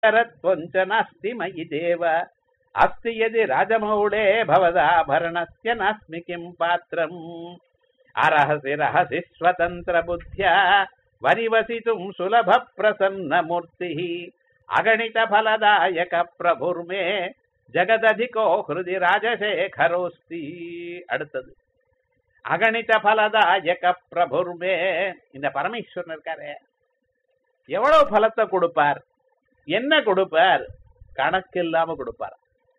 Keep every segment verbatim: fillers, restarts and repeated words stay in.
ரத்வஞ்ச நாஸ்தி மயி தேவ அஸ்தி யதி ராஜமௌளே பவதாபரணஸ்ய நாஸ்மி கிம் பாத்திரம் அரஹசி ரஹசி ஸ்வதந்திர புத்தியா வரிவசிதும் சுலப பிரசன்ன மூர்த்தி அகணித பலதாயக பிரபுர்மே ஜகததிகோ ஹிருதி ராஜசேகரோஸ்தி. அடுத்தது அகணித பலதாயக பிரபுர்மே. இந்த பரமேஸ்வரன் இருக்காரு, எவ்வளவு பலத்தை கொடுப்பார், என்ன கொடுப்பார், கணக்கு இல்லாம கொடுப்பார்.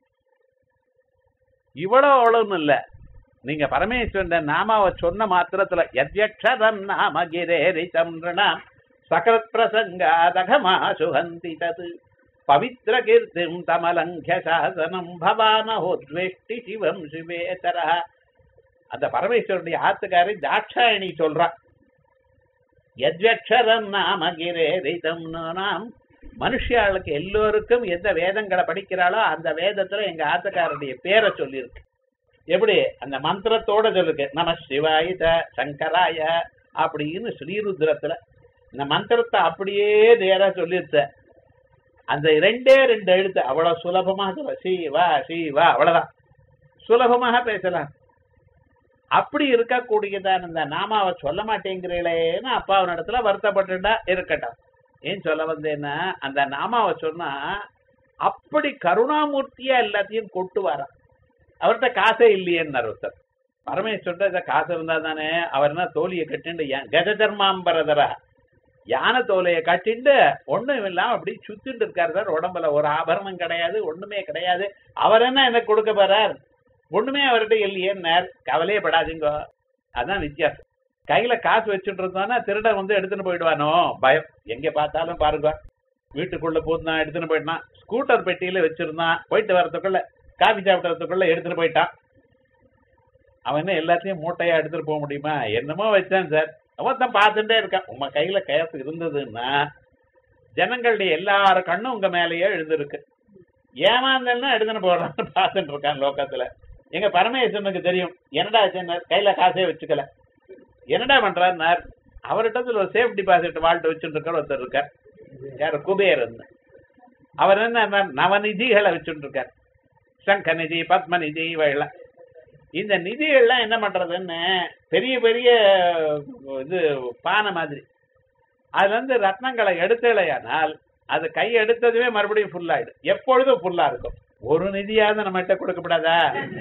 இவ்வளவு அவ்வளவுன்னு இல்ல, நீங்க பரமேஸ்வரன் நாமாவை சொன்ன மாத்திரத்துல யத்யக்ஷரம் நாம கிரேரிதம் ரிணாம் சகத் பிரசங்காதகமா சுகந்தி தது பவித்ர கீர்த்திம் தமலங்கிய சாசனம் பவானஹோத்வேஷ்டி சிவம் சிவேதர. அந்த பரமேஸ்வரனுடைய ஆத்துக்காரி தாட்சாயணி சொல்றா, யத்யக்ஷரம் நாம கிரேரிதம் நாம் மனுஷியாளுக்கு எல்லோருக்கும் எந்த வேதங்களை படிக்கிறாளோ அந்த வேதத்துல எங்க ஆத்துக்காரருடைய பேரை சொல்லியிருக்கு. எப்படி அந்த மந்திரத்தோட சொல்லிருக்கு, நம சிவாய சங்கராய அப்படின்னு ஸ்ரீருத்ரத்துல இந்த மந்திரத்தை அப்படியே நேரா சொல்லிருச்ச. அந்த ரெண்டே ரெண்டு எழுத்து அவ்வளவு சுலபமாக சொல்ல, சிவா சிவா அவ்வளவுதான், சுலபமாக பேசலாம். அப்படி இருக்கக்கூடியதான் இந்த நாமாவை சொல்ல மாட்டேங்கிறீங்களேன்னு அப்பாவின் இடத்துல வருத்தப்பட்டுட்டா இருக்கட்டும். ஏன் சொல்ல வந்தேன்னா, அந்த நாமாவை சொன்னா அப்படி கருணாமூர்த்தியா எல்லாத்தையும் கொட்டு வர. அவர்கிட்ட காசே இல்லையேன்னு ஒருத்தர். பரமேஸ்வரன் காசு இருந்தா தானே அவர் என்ன தோழியை கட்டிண்டு கஜதர்மாம்பரதரா யானை தோலையை கட்டிண்டு ஒண்ணும் இல்லாம அப்படி சுத்திட்டு இருக்காரு சார். உடம்புல ஒரு ஆபரணம் கிடையாது, ஒண்ணுமே கிடையாது. அவர் என்ன எனக்கு கொடுக்க போறார், ஒண்ணுமே அவர்கிட்ட இல்லையேன்னார். கவலையே படாதீங்க, அதான் வித்தியாசம். கையில காசு வச்சுட்டு இருந்தோம்னா திருடன் வந்து எடுத்துன்னு போயிடுவானோ பயம். எங்க பார்த்தாலும் பாருங்க, வீட்டுக்குள்ள போதுதான் எடுத்துன்னு போயிட்டான், ஸ்கூட்டர் பெட்டியில வச்சிருந்தான், போயிட்டு வர்றதுக்குள்ள காபி சாப்பிட்றதுக்குள்ள எடுத்துட்டு போயிட்டான். அவன் என்ன எல்லாத்தையும் மூட்டையா எடுத்துட்டு போக முடியுமா? என்னமோ வச்சான் சார், அவன் தான் பார்த்துட்டே இருக்கான். உங்க கையில கேஸ் இருந்ததுன்னா ஜனங்களுடைய எல்லாரு கண்ணும் உங்க மேலேயே எழுந்திருக்கு. ஏமாந்தல்னா எடுத்துன்னு போடுறான்னு பார்த்துட்டு இருக்கான் லோகத்துல. எங்க பரமேஸ்வரனுக்கு தெரியும், என்னடா சொன்னார், கையில காசே வச்சுக்கல, என்னடா பண்றாருனார். அவர்கிட்ட ஒரு சேஃப் டிபாசிட் வாழ்ட்டு வச்சுட்டு இருக்கார் ஒருத்தர் இருக்கார், யாரு குபேர். அவர் என்ன நவநிதிகளை வச்சுட்டு இருக்கார், சங்க நிதி பத்ம நிதி இவைகள. இந்த நிதிகள்லாம் என்ன பண்றதுன்னு பெரிய பெரிய இது பானை மாதிரி, அதுல இருந்து ரத்னங்களை எடுத்தலையானால் அது கை எடுத்ததுமே மறுபடியும் ஃபுல் ஆயிடும், எப்பொழுதும் ஃபுல்லா இருக்கும். ஒரு நிதியாவது நம்ம கிட்ட கொடுக்கப்படாதா?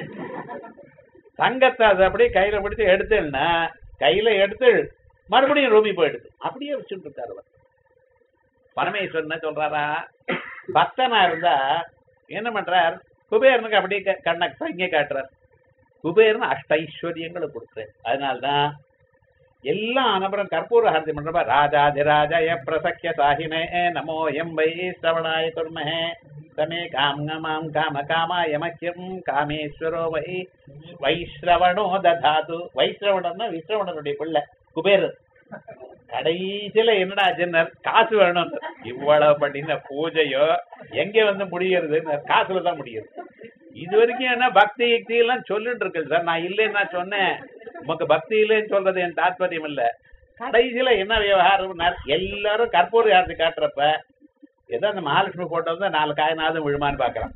தங்கத்தை அதை அப்படியே கையில பிடிச்சு எடுத்துன்னா கையில எடுத்து மறுபடியும் ரூமி போயிடுது, அப்படியே வச்சுட்டு இருக்காரு அவர். பரமேஸ்வரன் சொல்றாரா, பக்தனா இருந்தா என்ன பண்றார், குபேரனுக்கு அப்படியே கண்ண சைங்க காட்டுறார். குபேரன் அஷ்ட ஐஸ்வர்யங்களை கொடுக்குறேன். அதனால்தான் எல்லாம் அனபரம் கற்பூர ஹாரதி பண்றப்ப ராஜாதிராஜய பிரசக்கிய சாகினே நமோ எம் வை சிரவணாய துர்மஹே தமே காமம் காம காமாய மக்கியம் காமேஸ்வரோ வை வைஸ்ரவணோ ததாது. வைஸ்ரவணம்னா விஸ்ரவணனுடைய பிள்ளை குபேரன். கடைசியில என்னடா ஜென்னர், காசு வேணும். இவ்வளவு பண்ணின பூஜையோ எங்க வந்து முடியறது, காசுலதான் முடியுது. இது வரைக்கும் என்ன பக்தி யுக்தி எல்லாம் சொல்லிட்டு இருக்கு சார். நான் இல்லைன்னு நான் சொன்னேன், உமக்கு பக்தி இல்லைன்னு சொல்றது என் தாத்பரியம் இல்ல. கடைசியில என்ன விவகாரம், எல்லாரும் கற்பூர யாத்திரை காட்டுறப்ப ஏதோ அந்த மகாலட்சுமி போட்டோ வந்து நாலு காயினாவது விழுமான்னு பாக்குறான்.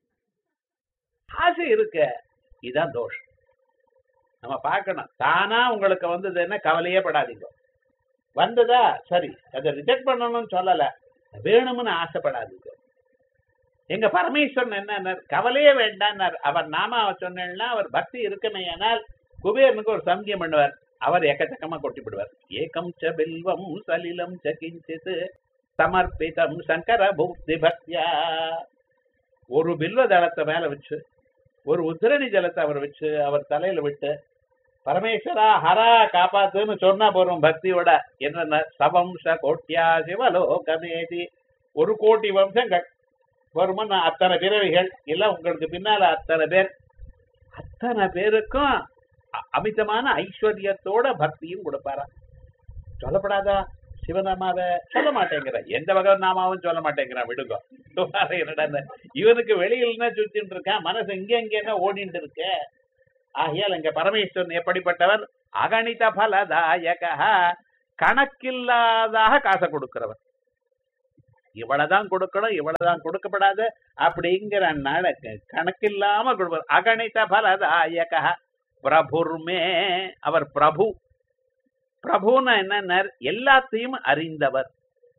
ஆசை இருக்க, இதுதான் தோஷம். நம்ம பார்க்கணும், தானா உங்களுக்கு வந்தது என்ன கவலையே படாதீங்க. வந்ததா சரி, அதை ரிஜெக்ட் பண்ணணும்னு சொல்லல, வேணும்னு ஆசைப்படாதீங்க. எங்க பரமேஸ்வரன் என்ன கவலையே வேண்டான்னார். அவர் நாம சொன்னா அவர் பக்தி இருக்குமே, ஆனால் குபேரனுக்கு ஒரு சங்கியம் பண்ணுவார், அவர் எக்கச்சக்கமா கொட்டிவிடுவார். ஏகம் ச பில்வம் சலிலம் ச கிஞ்சித் சமர்ப்பிதம் சங்கர பூக்தி பக்தியா. ஒரு பில்வ தளத்தை மேல வச்சு ஒரு உத்திரணி ஜலத்தை அவர் வச்சு அவர் தலையில விட்டு பரமேஸ்வரா ஹரா காப்பாத்துன்னு சொன்னா போறோம் பக்தியோட. என்ன சவம்ச கோட்டியா சிவலோகமேதி, ஒரு கோட்டி வம்சங்கள் வருமன், அத்தனை பிறவிகள் எல்லாம் உங்களுக்கு பின்னால அத்தனை பேர், அத்தனை பேருக்கும் அமிதமான ஐஸ்வர்யத்தோட பக்தியும் கொடுப்பாரா. சொல்லப்படாதா? சிவநாமாவை சொல்ல மாட்டேங்கிற, எந்த வகை நாமாவும் சொல்ல மாட்டேங்கிறான். விடுங்க, என்னடா இவனுக்கு வெளியில்னா சுத்தின்னு இருக்கான், மனசு இங்க இங்க ஓடிட்டு இருக்க. ஆகையால் இங்க பரமேஸ்வரன் எப்படிப்பட்டவர், அகணித பலதாயக, கணக்கில்லாதாக காசை கொடுக்கிறவர். இவ்வளவுதான் கொடுக்கணும் இவ்வளவுதான் கொடுக்கப்படாது அப்படிங்கிற கணக்கில்லாம கொடுப்பார். அகணித பலதாயக பிரபுர்மே, அவர் பிரபு. பிரபுன்னா என்ன, எல்லாத்தையும் அறிந்தவர்.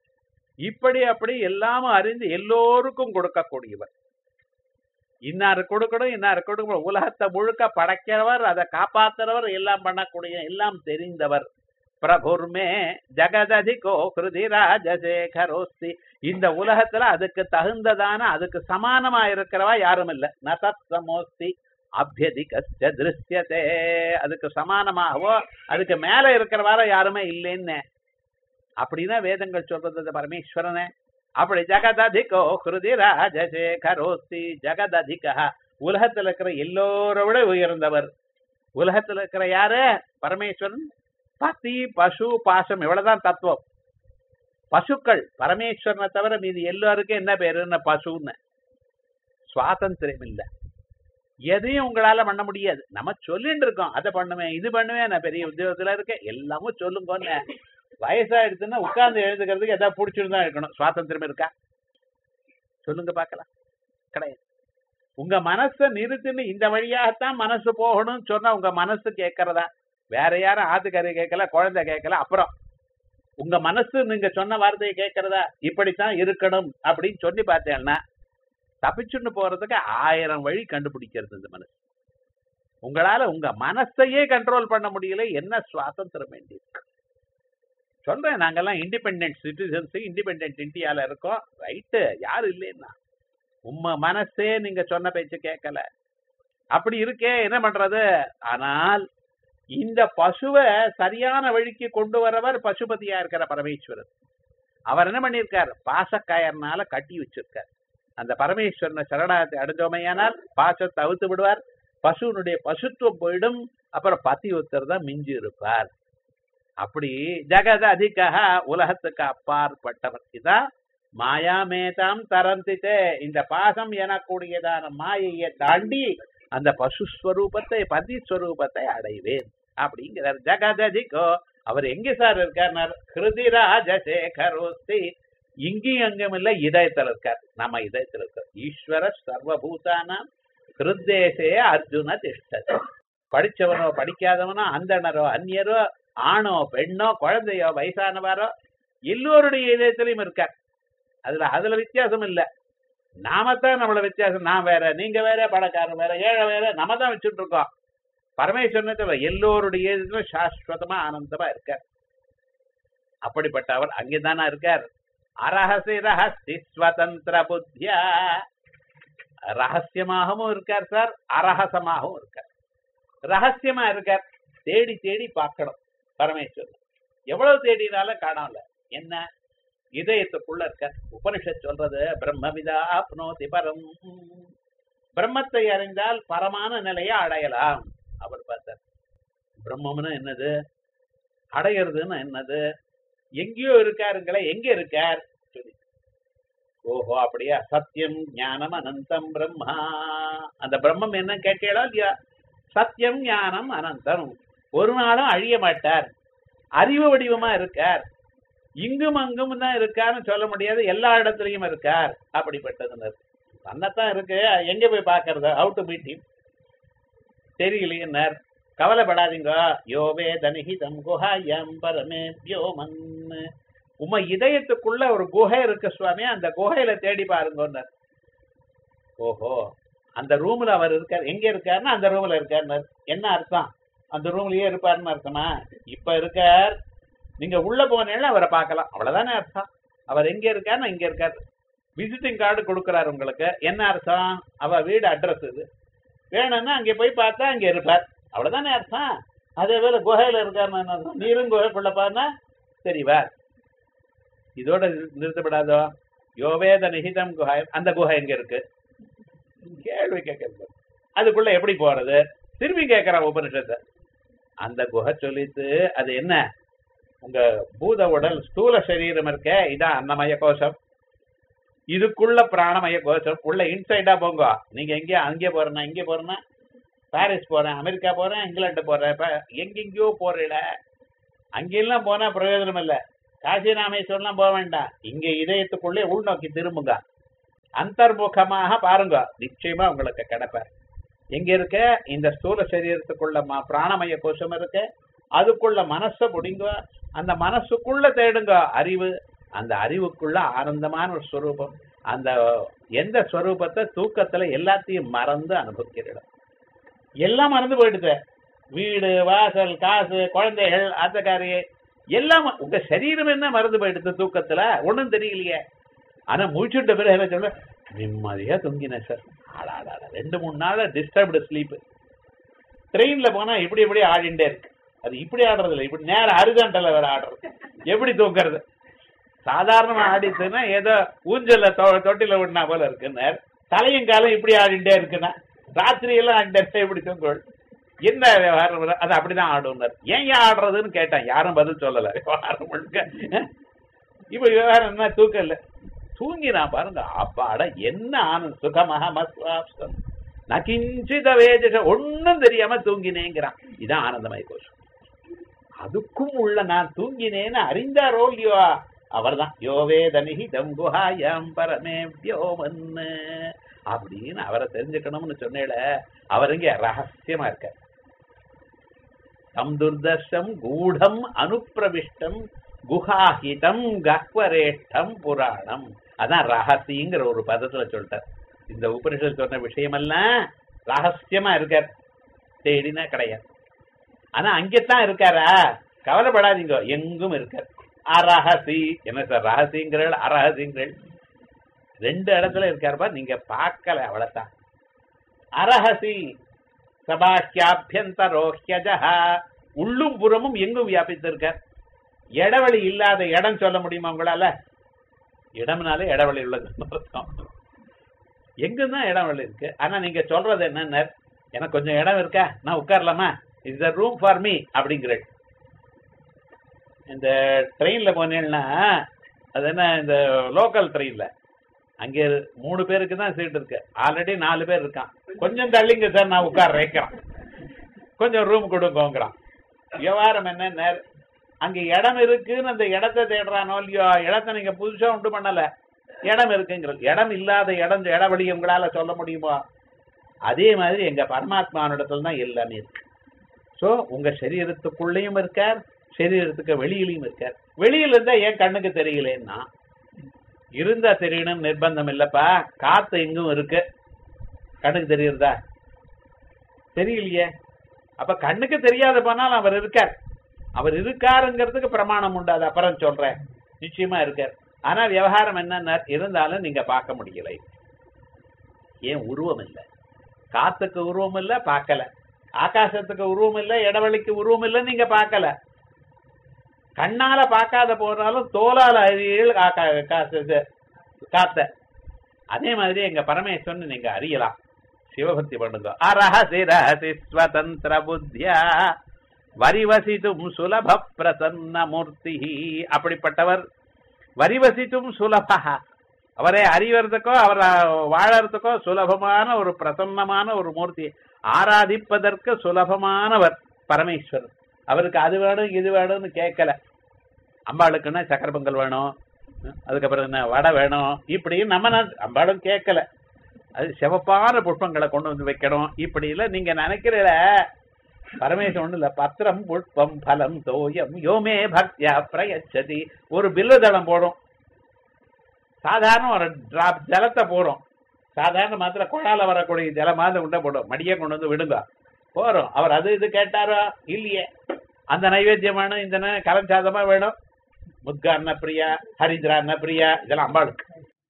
இப்படி அப்படி எல்லாமும் அறிந்து எல்லோருக்கும் கொடுக்கக்கூடியவர். இன்னாரு கொடுக்கணும் இன்னாரு கொடுக்கணும், உலகத்தை முழுக்க படைக்கிறவர், அதை காப்பாத்துறவர், எல்லாம் பண்ணக்கூடிய எல்லாம் தெரிந்தவர். பிரபுர்மே ஜகததிகோ கிருதிராஜசேகரோஸ்தி, இந்த உலகத்துல அதுக்கு தகுந்ததான அதுக்கு சமானமா இருக்கிறவா யாரும் இல்ல. நதத்சமோஸ்தி அபியதிகஸ்ய திருஷ்யதே, அதுக்கு சமானமாகவோ அதுக்கு மேல இருக்கிறவார யாருமே இல்லைன்னு அப்படின்னா வேதங்கள் சொல்றது பரமேஸ்வரனே. அப்படி ஜகததிகோ கிருதிராஜசேகரோஸ்தி, ஜகததிக உலகத்துல இருக்கிற எல்லோரோட உயர்ந்தவர். உலகத்துல இருக்கிற யாரு? பரமேஸ்வரன். பதி பசு பாசம் இவ்வளவுதான் தத்துவம். பசுக்கள் பரமேஸ்வரனை தவிர மீது எல்லாருக்கும் என்ன பேருன்னு பசுன்னு. சுவாதந்திரம் இல்ல, எதையும் உங்களால பண்ண முடியாது. நம்ம சொல்லிட்டு இருக்கோம் அதை பண்ணுவேன் இது பண்ணுவேன், நான் பெரிய உத்தியோகத்துல இருக்கேன், எல்லாமும் சொல்லுங்கன்னு. வயசாயிடுச்சுன்னா உட்கார்ந்து எழுதுக்கிறதுக்கு எதாவது பிடிச்சிருந்தா இருக்கணும். சுவாதந்திரம் இருக்கா? சொல்லுங்க பாக்கலாம். கிடையாது. உங்க மனசை நிறுத்தின்னு இந்த வழியாகத்தான் மனசு போகணும்னு சொன்னா உங்க மனசு கேட்கறதா? வேற யாரும் ஆத்துக்கறி கேட்கல, குழந்தை கேட்கல. அப்புறம் உங்க மனசு நீங்க சொன்ன வார்த்தையை கேட்கறதா? இப்படித்தான் இருக்கணும் அப்படின்னு சொல்லி பார்த்தேன்னா தப்பிச்சுன்னு போறதுக்கு ஆயிரம் வழி கண்டுபிடிக்கிறது இந்த மனசு. உங்களால உங்க மனசையே கண்ட்ரோல் பண்ண முடியல, என்ன சுவாதந்திரம் வேண்டியிருக்கு? சொல்றேன், நாங்கெல்லாம் இண்டிபெண்டன்ட் சிட்டிசன்ஸ், இண்டிபெண்டன்ட் இந்தியால இருக்கோம். ரைட்டு, யாரு இல்லைன்னா உம்ம மனசே நீங்க சொன்ன பேச்சு கேட்கல. அப்படி இருக்கே என்ன பண்றது? ஆனால் இந்த பசுவை சரியான வழிக்கு கொண்டு வரவர் பசுபதியா இருக்கிற பரமேஸ்வரன். அவர் என்ன பண்ணியிருக்கார்? பாசக்காயர்னால கட்டி வச்சிருக்கார். அந்த பரமேஸ்வரனை சரணாகத்தை அடைஞ்சோமையானால் பாசத்தை அவுத்து விடுவார், பசுனுடைய பசுத்துவம் போயிடும், அப்புறம் பத்தி ஒருத்தர் தான் மிஞ்சி இருப்பார். அப்படி ஜகத அதிக உலகத்துக்கு அப்பாற்பட்டவர். இதான் மாயாமேதாம் தரந்தித்தே, இந்த பாசம் எனக்கூடியதான மாயையை தாண்டி அந்த பசுஸ்வரூபத்தை பதிஸ்வரூபத்தை அடைவேன் அப்படிங்கிறார். ஜகததிகோ அவர் எங்க சார் இருக்கார்? கிருதிராஜசேகரோஸ்தி, இங்கேயும் அங்கும் இல்ல, இதயத்தில் இருக்கார். நம்ம இதயத்தில் இருக்கார். ஈஸ்வர சர்வபூதானாம் ஹிருத்தேசே அர்ஜுன திஷ்டதி. படிச்சவனோ படிக்காதவனோ, அந்தணரோ அந்நியரோ, ஆணோ பெண்ணோ, குழந்தையோ வயசானவாரோ, எல்லோருடைய இதயத்திலையும் இருக்கார். அதுல அதுல வித்தியாசம் இல்ல. நாமத்தான் நம்மள வித்தியாசம். நான் வேற, நீங்க வேற, பணக்காரன் வேற, ஏழை வேற, நம்ம தான் வச்சுட்டு இருக்கோம். பரமேஸ்வரனை எல்லோருடைய இதயத்திலும் சாஸ்வதமா ஆனந்தமா இருக்கார். அப்படிப்பட்ட அவர் அங்கேதானா இருக்கார். அரஹசி ரஹசி ஸ்வதந்திர புத்தியா, ரகசியமாகவும் இருக்கார் சார், அரஹசமாகவும் இருக்கார். ரகசியமா இருக்கார். தேடி தேடி பார்க்கணும் பரமேஸ்வரன். எவ்வளவு தேடினாலும் காணல. என்ன? இதயத்துக்குள்ள இருக்க. உபனிஷத் சொல்றது பிரம்மவிதா ஆப்னோதி பரம், பிரம்மத்தை அறிந்தால் பரமான நிலையை அடையலாம். அவர் பார்த்தார். பிரம்மம்னு என்னது, அடையிறதுன்னு என்னது, எங்கேயோ இருக்காருங்களே, எங்க இருக்கார் சொல்லி. ஓஹோ அப்படியா, சத்தியம் ஞானம் அனந்தம் பிரம்மா. அந்த பிரம்மம் என்ன கேட்கலாம் இல்லையா? சத்தியம் ஞானம் அனந்தம், ஒரு நாளும் அழிய மாட்டார், அறிவு வடிவமா இருக்கார், இங்கும் அங்கும் தான் இருக்காருன்னு சொல்ல முடியாது, எல்லா இடத்துலயும் இருக்கார். அப்படிப்பட்டதுன்னு தன்னைத்தான் இருக்கு, எங்க போய் பாக்குறது? How to meet him தெரியலையேன்னார். கவலைப்படாதீங்க. யோவே தனிஹிதம் குஹாயம் பரமே வ்யோமன், உம இதயத்துக்குள்ள ஒரு குகை இருக்கு சுவாமி, அந்த குகையில தேடி பாருங்க. ஓஹோ, அந்த ரூம்ல அவர் இருக்கார். எங்க இருக்காருன்னா அந்த ரூம்ல இருக்காருன்னு. என்ன அர்த்தம்? அந்த ரூம்லயே இருப்பாருன்னு அர்த்தமா? இப்ப இருக்கார், நீங்க உள்ள போனீங்கன்னா அவரை பார்க்கலாம், அவ்வளவுதானே அர்த்தம். அவர் எங்க இருக்காருன்னா இங்க இருக்காரு. விசிட்டிங் கார்டு கொடுக்குறாரு உங்களுக்கு, என்ன அர்த்தம்? அவ வீடு அட்ரஸ் இது, வேணும்னா அங்கே போய் பார்த்தா அங்க இருப்பார், அவ்வளவுதானே அர்த்தம். அதே போல குகையில இருக்காருன்னு அர்த்தம். நீரும் குகைக்குள்ள பாருன்னா தெரிவார். இதோட நிறுத்தப்படாதோ? யோவேத நிகிதம் குஹை, அந்த குகை எங்க இருக்கு? கேள்வி கேட்கறது. அதுக்குள்ள எப்படி போறது? திரும்பி கேட்கிற உபனிஷத்தை. அந்த குகை சொல்லிட்டு அது என்ன? உங்க பூத உடல் ஸ்தூல சரீரம் இருக்க, இதான் அன்னமய கோஷம், இதுக்குள்ள பிராணமய கோஷம். உள்ள இன்சைடா போங்க. நீங்க எங்கேயா அங்கே போறேன்னா இங்கே போறேன்னா பாரிஸ் போறேன், அமெரிக்கா போறேன், இங்கிலாந்து போறேன், இப்ப எங்கெங்கயோ போறீல, அங்கெல்லாம் போனா பிரயோஜனம் இல்லை. காசி ராமேஸ்வரம் போக வேண்டாம், இங்க இதயத்துக்குள்ளே உள்நோக்கி திரும்புங்க, அந்தர்முகமாக பாருங்க, நிச்சயமா உங்களுக்கு கிடைப்பார். எங்க இருக்க இந்த ஸ்தூல சரீரத்துக்குள்ள பிராணமய கோஷம் இருக்கு, அதுக்குள்ள மனசை முடிங்க, அந்த மனசுக்குள்ள தேடுங்க அறிவு, அந்த அறிவுக்குள்ள ஆனந்தமான ஒரு ஸ்வரூபம், அந்த எந்த ஸ்வரூபத்தை தூக்கத்துல எல்லாத்தையும் மறந்து அனுபவிக்கிறோம். எல்லாம் மறந்து போயிடுது, வீடு வாசல் காசு குழந்தைகள் ஆத்தக்காரியை எல்லாம், உங்க சரீரம் என்ன மறந்து போயிடுது தூக்கத்துல, ஒண்ணும் தெரியலையே. ஆனா முடிச்சுட்ட பிறகு என்ன சொல்ல, நிம்மதியா தூங்கினேன் சார், ஆடாடா ரெண்டு மூணு நாள் டிஸ்டர்ப்டு ஸ்லீப். ட்ரெயின்ல போனா இப்படி இப்படி ஆடிண்டே இருக்கு, அது இப்படி ஆடுறது இல்லை, இப்படி நேரம் அருகாண்டல வேற ஆடுறது, எப்படி தூக்குறது? சாதாரணமா ஆடிச்சுன்னா ஏதோ ஊஞ்சல்ல தொட்டில விடனா போல இருக்குன்னு, தலையும் காலம் இப்படி ஆடிண்டே இருக்குன்னா ராத்திரி எல்லாம் ஆடிண்டே இப்படி தூங்குவோம். என்ன விவகாரம்? அது அப்படிதான் ஆடுனார். ஏன் ஏன் ஆடுறதுன்னு கேட்டான், யாரும் பதில் சொல்லல. விவகாரம் முழுக்க இப்ப விவகாரம் என்ன, தூக்கம் இல்லை, தூங்கினா பாருங்க அப்பாட என்ன ஆனந்த சுகமாக மஸ்வாப்சம் நகிஞ்சித வேதிஷ, ஒன்னும் தெரியாம தூங்கினேங்கிறான். இதான் ஆனந்தமய கோஷம். அதுக்கும் உள்ள நான் தூங்கினேன்னு அறிந்தாரோ இல்லையோ அவர்தான் யோவேதனிஹி தங்குஹாயம் பரமே வியோமன்னு அப்படின்னு அவரை தெரிஞ்சுக்கணும்னு சொன்னேல. அவர் இங்க ரகசியமா இருக்க, தம் துர்தர்ஷம் கூடம் அனுப்பிரவிஷ்டம் குஹாஹிதம் கக்வரேஷ்டம் புராணம். அதான் ரகசியங்கிற ஒரு பதத்துல சொல்லிட்டார். இந்த உபனிஷத் சொன்ன விஷயமெல்லாம் ரகசியமா இருக்கார், தேடினா கிடையாது. ஆனா அங்கத்தான் இருக்காரா, கவலைப்படாதீங்க, எங்கும் இருக்கார். அரஹசி, என்ன சார் ரகசியங்கள் அரஹசியங்கள் ரெண்டு இடத்துல இருக்காருப்பா, நீங்க பார்க்கல அவ்வளவுதான். அரஹசி சபாஹ்யாபியந்தரோஹ்யஜஹ, உள்ளும் புறமும் எங்கும் வியாபித்திருக்கார். இடவெளி இல்லாத இடம் சொல்ல முடியுமா உங்களால? இடம்னாலே இடவெளி உள்ளது அர்த்தம். எங்குதான் இடவெளி இருக்கு. ஆனா நீங்க சொல்றது என்ன, எனக்கு கொஞ்சம் இடம் இருக்கா, நான் உட்காரலாமா, is the room for me அப்படிங்கிற. இந்த ட்ரெயின்ல போனேன்னா, அது என்ன இந்த லோக்கல் ட்ரெயின்ல அங்கே மூணு பேருக்கு தான் சீட் இருக்கு, ஆல்ரெடி நாலு பேர் இருக்கான். கொஞ்சம் தள்ளிங்க சார் நான் உட்கார வைக்கிறேன், கொஞ்சம் ரூம் கொடுங்கோங்கிறான். விவகாரம் என்ன, அங்க இடம் இருக்குன்னு அந்த இடத்தை தேடுறானோ இல்லையோ, இடத்தை நீங்க புதுசா உண்டு பண்ணல, இடம் இருக்குங்கிறது. இடம் இல்லாத இடம் இடவெளி உங்களால சொல்ல முடியுமா? அதே மாதிரி எங்க பரமாத்மானிடத்துல தான் எல்லாமே இருக்கு. சோ உங்க சரீரத்துக்குள்ளேயும் இருக்கார், சரீரத்துக்கு வெளியிலையும் இருக்கார். வெளியில இருந்தா ஏன் கண்ணுக்கு தெரியலன்னா, இருந்தா தெரியணும் நிர்பந்தம் இல்லப்பா. காத்து எங்கும் இருக்கு, கண்ணுக்கு தெரியுறதா? தெரியலையே. அப்ப கண்ணுக்கு தெரியாத போனால் அவர் இருக்கார், அவர் இருக்காருங்கிறதுக்கு பிரமாணம் உண்டு, அது அப்புறம் சொல்றேன். நிச்சயமா இருக்கார். ஆனா விவகாரம் என்னன்னா, இருந்தாலும் நீங்க பார்க்க முடியலை. ஏன்? உருவம் இல்லை. காத்துக்கு உருவம் இல்லை, பார்க்கல. ஆகாசத்துக்கு உருவம் இல்லை, இடவெளிக்கு உருவம் இல்லை, நீங்க பார்க்கல. கண்ணால பார்க்காத போனாலும் தோலால அறியல் காத்த. அதே மாதிரி எங்க பரமேஸ்வரன் நீங்க அறியலாம், சிவபக்தி பண்ணுங்க. அரஹசி ரஹசி ஸ்வதந்திர புத்தியா வரிவசித்தும் சுலப பிரசன்ன மூர்த்தி. அப்படிப்பட்டவர் வரிவசித்தும் சுலபா, அவரை அறிவறதுக்கோ அவர் வாழறதுக்கோ சுலபமான ஒரு பிரசன்னமான ஒரு மூர்த்தி, ஆராதிப்பதற்கு சுலபமானவர் பரமேஸ்வரர். அவருக்கு அது வேணும் இது வேணும்னு கேட்கல. அம்பாளுக்குன்னா சக்கர பொங்கல் வேணும், அதுக்கப்புறம் என்ன வடை வேணும், இப்படின்னு நம்ம அம்பாளும் கேட்கல. அது சிவப்பான புஷ்பங்களை கொண்டு வந்து வைக்கணும் இப்படி இல்ல. நீங்க நினைக்கிறீல பரமேஸ்வரன் ஒண்ணு இல்ல, பத்திரம் புஷ்பம் பலம் தோயம் யோமே பக்தியா பிரயச்சதி. ஒரு பில்வதளம் போடும், சாதாரண ஒரு டிராப் ஜலத்தை போறோம், சாதாரண மாத்திர குழால வரக்கூடிய ஜலமாவது உண்ட போடும், மடியே கொண்டு வந்து விடுங்க போறோம். அவர் அது இது கேட்டாரோ இல்லையே, அந்த நைவேத்தியம் வேணும், இந்த கலம் சாதமா வேணும், முத்கா அன்ன பிரியா ஹரித்ரா அன்ன பிரியா, இதெல்லாம் அம்பாளுக்கு.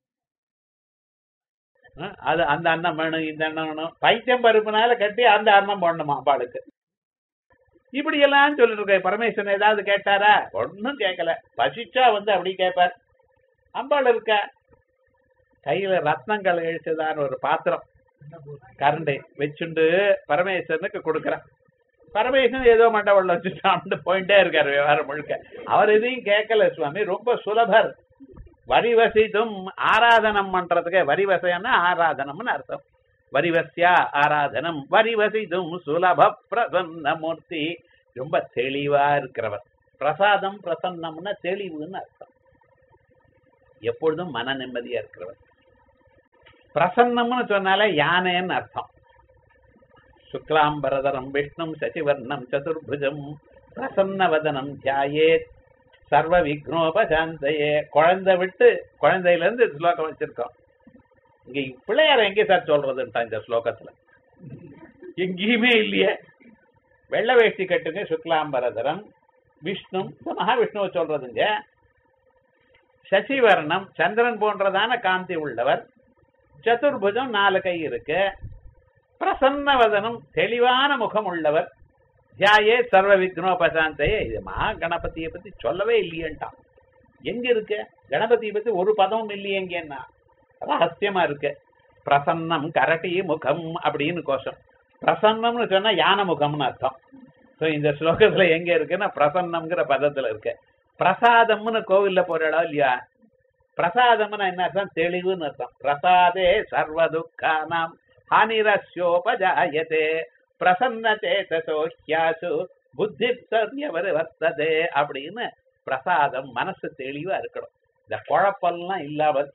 அது அந்த அன்னம் வேணும், இந்த அன்னம் வேணும், பைத்தியம் பருப்புனால கட்டி அந்த அன்னம் போடணுமா அம்பாளுக்கு. இப்படி எல்லாம் சொல்லிட்டு இருக்க. பரமேஸ்வரன் ஏதாவது கேட்டாரா? ஒன்னும் கேட்கல. பசிச்சா வந்து அப்படி கேட்பார். அம்பாள் இருக்க கையில ரத்னங்கள் எழுச்சதான ஒரு பாத்திரம் கரண்டை வச்சுண்டு பரமேஸ்வரனுக்கு கொடுக்குறான். பரமேஸ்வரன் ஏதோ மண்டபம் வச்சுட்டு போயிட்டே இருக்காரு விவகாரம் முழுக்க. அவர் எதையும் கேட்கல சுவாமி, ரொம்ப சுலபர். வரிவசித்தும் ஆராதனம் பண்றதுக்கு, வரிவசைன்னா ஆராதனம்னு அர்த்தம். வரிவசியா ஆராதனம், வரிவசித்தும் சுலப பிரசன்ன மூர்த்தி, ரொம்ப தெளிவா இருக்கிறவர். பிரசாதம் பிரசன்னம்னா தெளிவுன்னு அர்த்தம். எப்பொழுதும் மன நிம்மதியா இருக்கிறவர். பிரசன்னம்னு சொன்னாலே யானைன்னு அர்த்தம். சுக்லாம்பரதரம் விஷ்ணும் சசிவர்ணம் சதுர்புஜம் பிரசன்னவதனம் தியாயேத் சர்வ விக்னோபசாந்தையே. குழந்தை விட்டு குழந்தையில இருந்து ஸ்லோகம் வச்சிருக்கோம். இங்க பிள்ளையார எங்கே சார் சொல்றதுன்ட்டா இந்த ஸ்லோகத்துல எங்கேயுமே இல்லையே. வெள்ள வேஷ்டி கட்டுங்க சுக்லாம்பரதரம் விஷ்ணு மகாவிஷ்ணுவை சொல்றதுங்க. சசிவர்ணம் சந்திரன் போன்றதான காந்தி உள்ளவர். சதுர்புஜம் நாலு கை இருக்கு. பிரசன்னவதனம் தெளிவான முகம் உள்ளவர். தியாயே சர்வ விக்னோபசாந்தையே. இது மகா கணபதியை பத்தி சொல்லவே இல்லையேன்ட்டான். எங்க இருக்கு கணபதியை பத்தி ஒரு பதமும் இல்லையேங்கன்னா ரகசியமா இருக்கு. பிரசன்னம் கரட்டி முகம் அப்படின்னு கோஷம். பிரசன்னம்னு சொன்னா யானை முகம்னு அர்த்தம். ஸோ இந்த ஸ்லோகத்துல எங்க இருக்குன்னா பிரசன்னம்ங்கிற பதத்துல இருக்கு. பிரசாதம்னு கோவில்ல போறாளோ இல்லையா, பிரசாதம்னா என்ன அர்த்தம்? தெளிவுன்னு அர்த்தம். பிரசாதே சர்வ துக்கானாம் ஹானிரஸ்யோபஜாயதே பிரசன்ன சேதசோ ஹ்யாசு புத்தி வர்த்ததே அப்படின்னு பிரசாதம் மனசு தெளிவா இருக்கணும். இந்த குழப்பெல்லாம் இல்லாமல்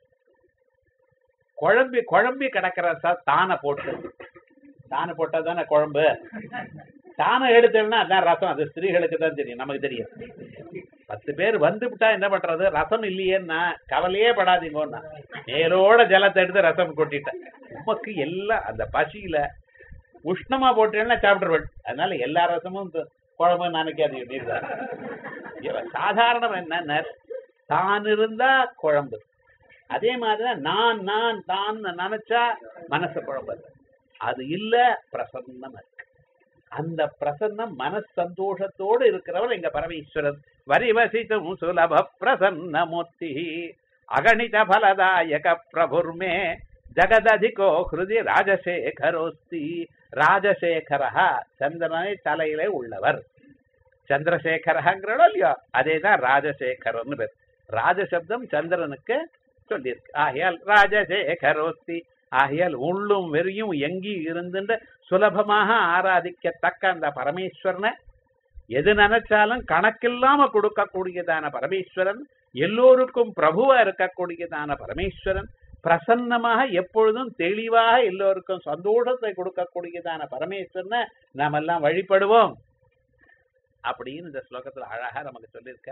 குழம்பி குழம்பி கிடக்கிற சார் தானை போட்டு தானை போட்டா தானே குழம்பு. தானை எடுத்தோம்னா அதான் ரசம். அது ஸ்திரீகளுக்கு தான் தெரியும், நமக்கு தெரியும். பத்து பேர் வந்து விட்டா என்ன பண்றது? ரசம் இல்லையேன்னா கவலையே படாதீங்கன்னா நேரோட ஜலத்தை எடுத்து ரசம் கொட்டிட்டேன். உமக்கு எல்லாம் அந்த பசியில உஷ்ணமா போட்டேன்னா சாப்பிட்டுருவேன். அதனால எல்லா ரசமும் குழம்பு நினைக்காது நீர் தான். சாதாரணம் என்ன, தான் இருந்தா குழம்பு. அதே மாதிரிதான் நான் நான் தான் நினைச்சா மனசு குழம்பு. அது இல்ல பிரசன்னம் இருக்கு. அந்த பிரசன்னம் மனசு சந்தோஷத்தோடு இருக்கிறவர் எங்க பரமேஸ்வரன். வரிவசித்தும் சுலப பிரசன்ன மூர்த்தி அகணித பலதாயக பிரபுர்மே ஜகததிகோ ஹிருதி ராஜசேகரோஸ்தி. ராஜசேகரா சந்திரனை தலையிலே உள்ளவர். சந்திரசேகரங்கிறோ இல்லையோ அதேதான் ராஜசேகரன்னு பேர். ராஜசப்தம் சந்திரனுக்கு சொல்லியிருக்கு. ஆகையால் ராஜசேகரோஸ்தி. ஆகையால் உள்ளும் வெறியும் எங்கி இருந்து சுலபமாக ஆராதிக்கத்தக்க அந்த பரமேஸ்வரனை எது நினைச்சாலும் கணக்கில்லாம கொடுக்கக்கூடியதான பரமேஸ்வரன், எல்லோருக்கும் பிரபுவா இருக்கக்கூடியதான பரமேஸ்வரன், பிரசன்னமாக எப்பொழுதும் தெளிவாக எல்லோருக்கும் சந்தோஷத்தை கொடுக்கக்கூடியதான பரமேஸ்வரனை நாம் எல்லாம் வழிபடுவோம் அப்படின்னு இந்த ஸ்லோகத்துல அழகா நமக்கு சொல்லியிருக்க.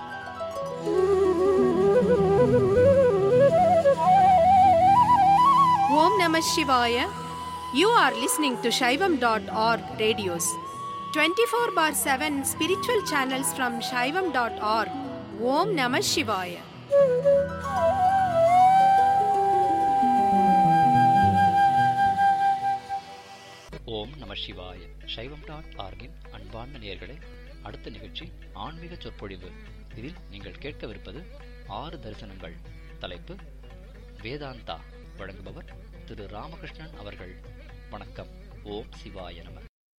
Om Namah Shivaya. You are listening to Shaivam dot org radios. twenty-four bar seven spiritual channels from Shaivam dot org. Om Namah Shivaya. ஓம் நம சிவாய. சைவம் டாட் ஆர்கின் அன்பார்ந்த நேயர்களே, அடுத்த நிகழ்ச்சி ஆன்மீக சொற்பொழிவு. இதில் நீங்கள் கேட்கவிருப்பது ஆறு தரிசனங்கள். தலைப்பு வேதாந்தா. வழங்குபவர் திரு ராமகிருஷ்ணன் அவர்கள். வணக்கம். ஓம் சிவாய நம.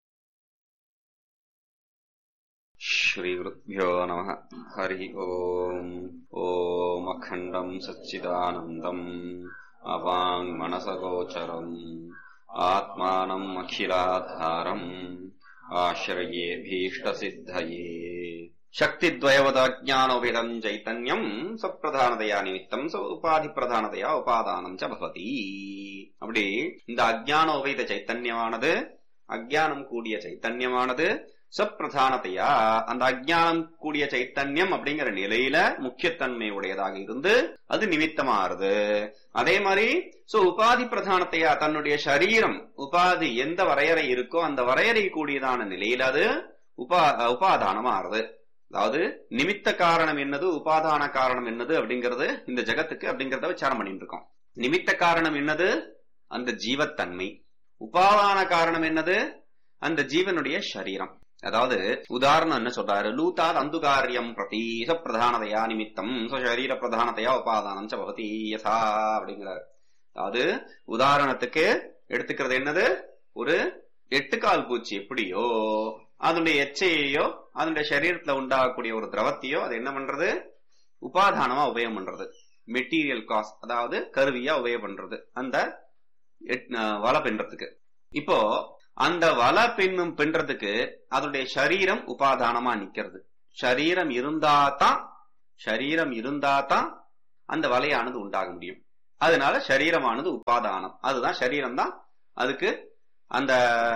ஸ்ரீ குருப்யோ நமஹ. ஹரி ஓம். ஓம் அகண்டம் சச்சிதானந்தம் அவாங் மனசகோச்சரம் ஆத்மானம் அகிலாதாரம் ஆஶ்ரயே பீஷ்டசித்தயே. சக்தித்வயவதாஜ்ஞானோபேதம் சைத்தன்யம் சப்பிரதானதையா நிமித்தம் ச உபாதி பிரதானதையா உபாதானம் ச பவதி. அப்படி இந்த அஜ்ஞான உபேத சைத்தன்யமானது, அஜ்ஞானம் கூடிய சைத்தன்யமானது சப்பிரதானத்தையா, அந்த அஜ்ஞானம் கூடிய சைத்தன்யம் அப்படிங்கிற நிலையில முக்கியத்தன்மை உடையதாக இருந்து அது நிமித்தமாறுது. அதே மாதிரி சோ உபாதி பிரதானத்தையா, தன்னுடைய சரீரம் உபாதி எந்த வரையறை இருக்கோ அந்த வரையறை கூடியதான நிலையில அது உபா உபாதானம் ஆறுது. அதாவது நிமித்த காரணம் என்னது, உபாதான காரணம் என்னது அப்படிங்கிறது இந்த ஜகத்துக்கு அப்படிங்கறத விசாரம் பண்ணிட்டு இருக்கோம். நிமித்த காரணம் என்னது, அந்த ஜீவத்தன்மை. உபாதான காரணம் என்னது, அந்த ஜீவனுடைய சரீரம். அதாவது உதாரணம் என்ன சொல்றாரு, லூதாத் அந்துகாரியம் பிரதி பிரதானதையா நிமித்தம் சரீர பிரதானதையா உபாதானம் ச பவதி யதா அப்படிங்கிறாரு. அதாவது உதாரணத்துக்கு எடுத்துக்கிறது என்னது, ஒரு எட்டுக்கால் பூச்சி எப்படியோ அதனுடைய எச்சையோ அதனுடைய சரீரத்துல உண்டாகக்கூடிய ஒரு திரவத்தையோ அது என்ன பண்றது, உபாதானமா உபயோகம் பண்றது. மெட்டீரியல் காஸ்ட், அதாவது கருவியா உபயோகம் பண்றது அந்த வலை பின்றதுக்கு. இப்போ அந்த வலை பின்னும் பின்றதுக்கு அதனுடைய சரீரம் உபாதானமா நிக்கிறது. சரீரம் இருந்தாதான் சரீரம் இருந்தாதான் அந்த வலையானது உண்டாக முடியும். அதனால சரீரமானது உபாதானம். அதுதான் சரீரம் தான் அதுக்கு அந்த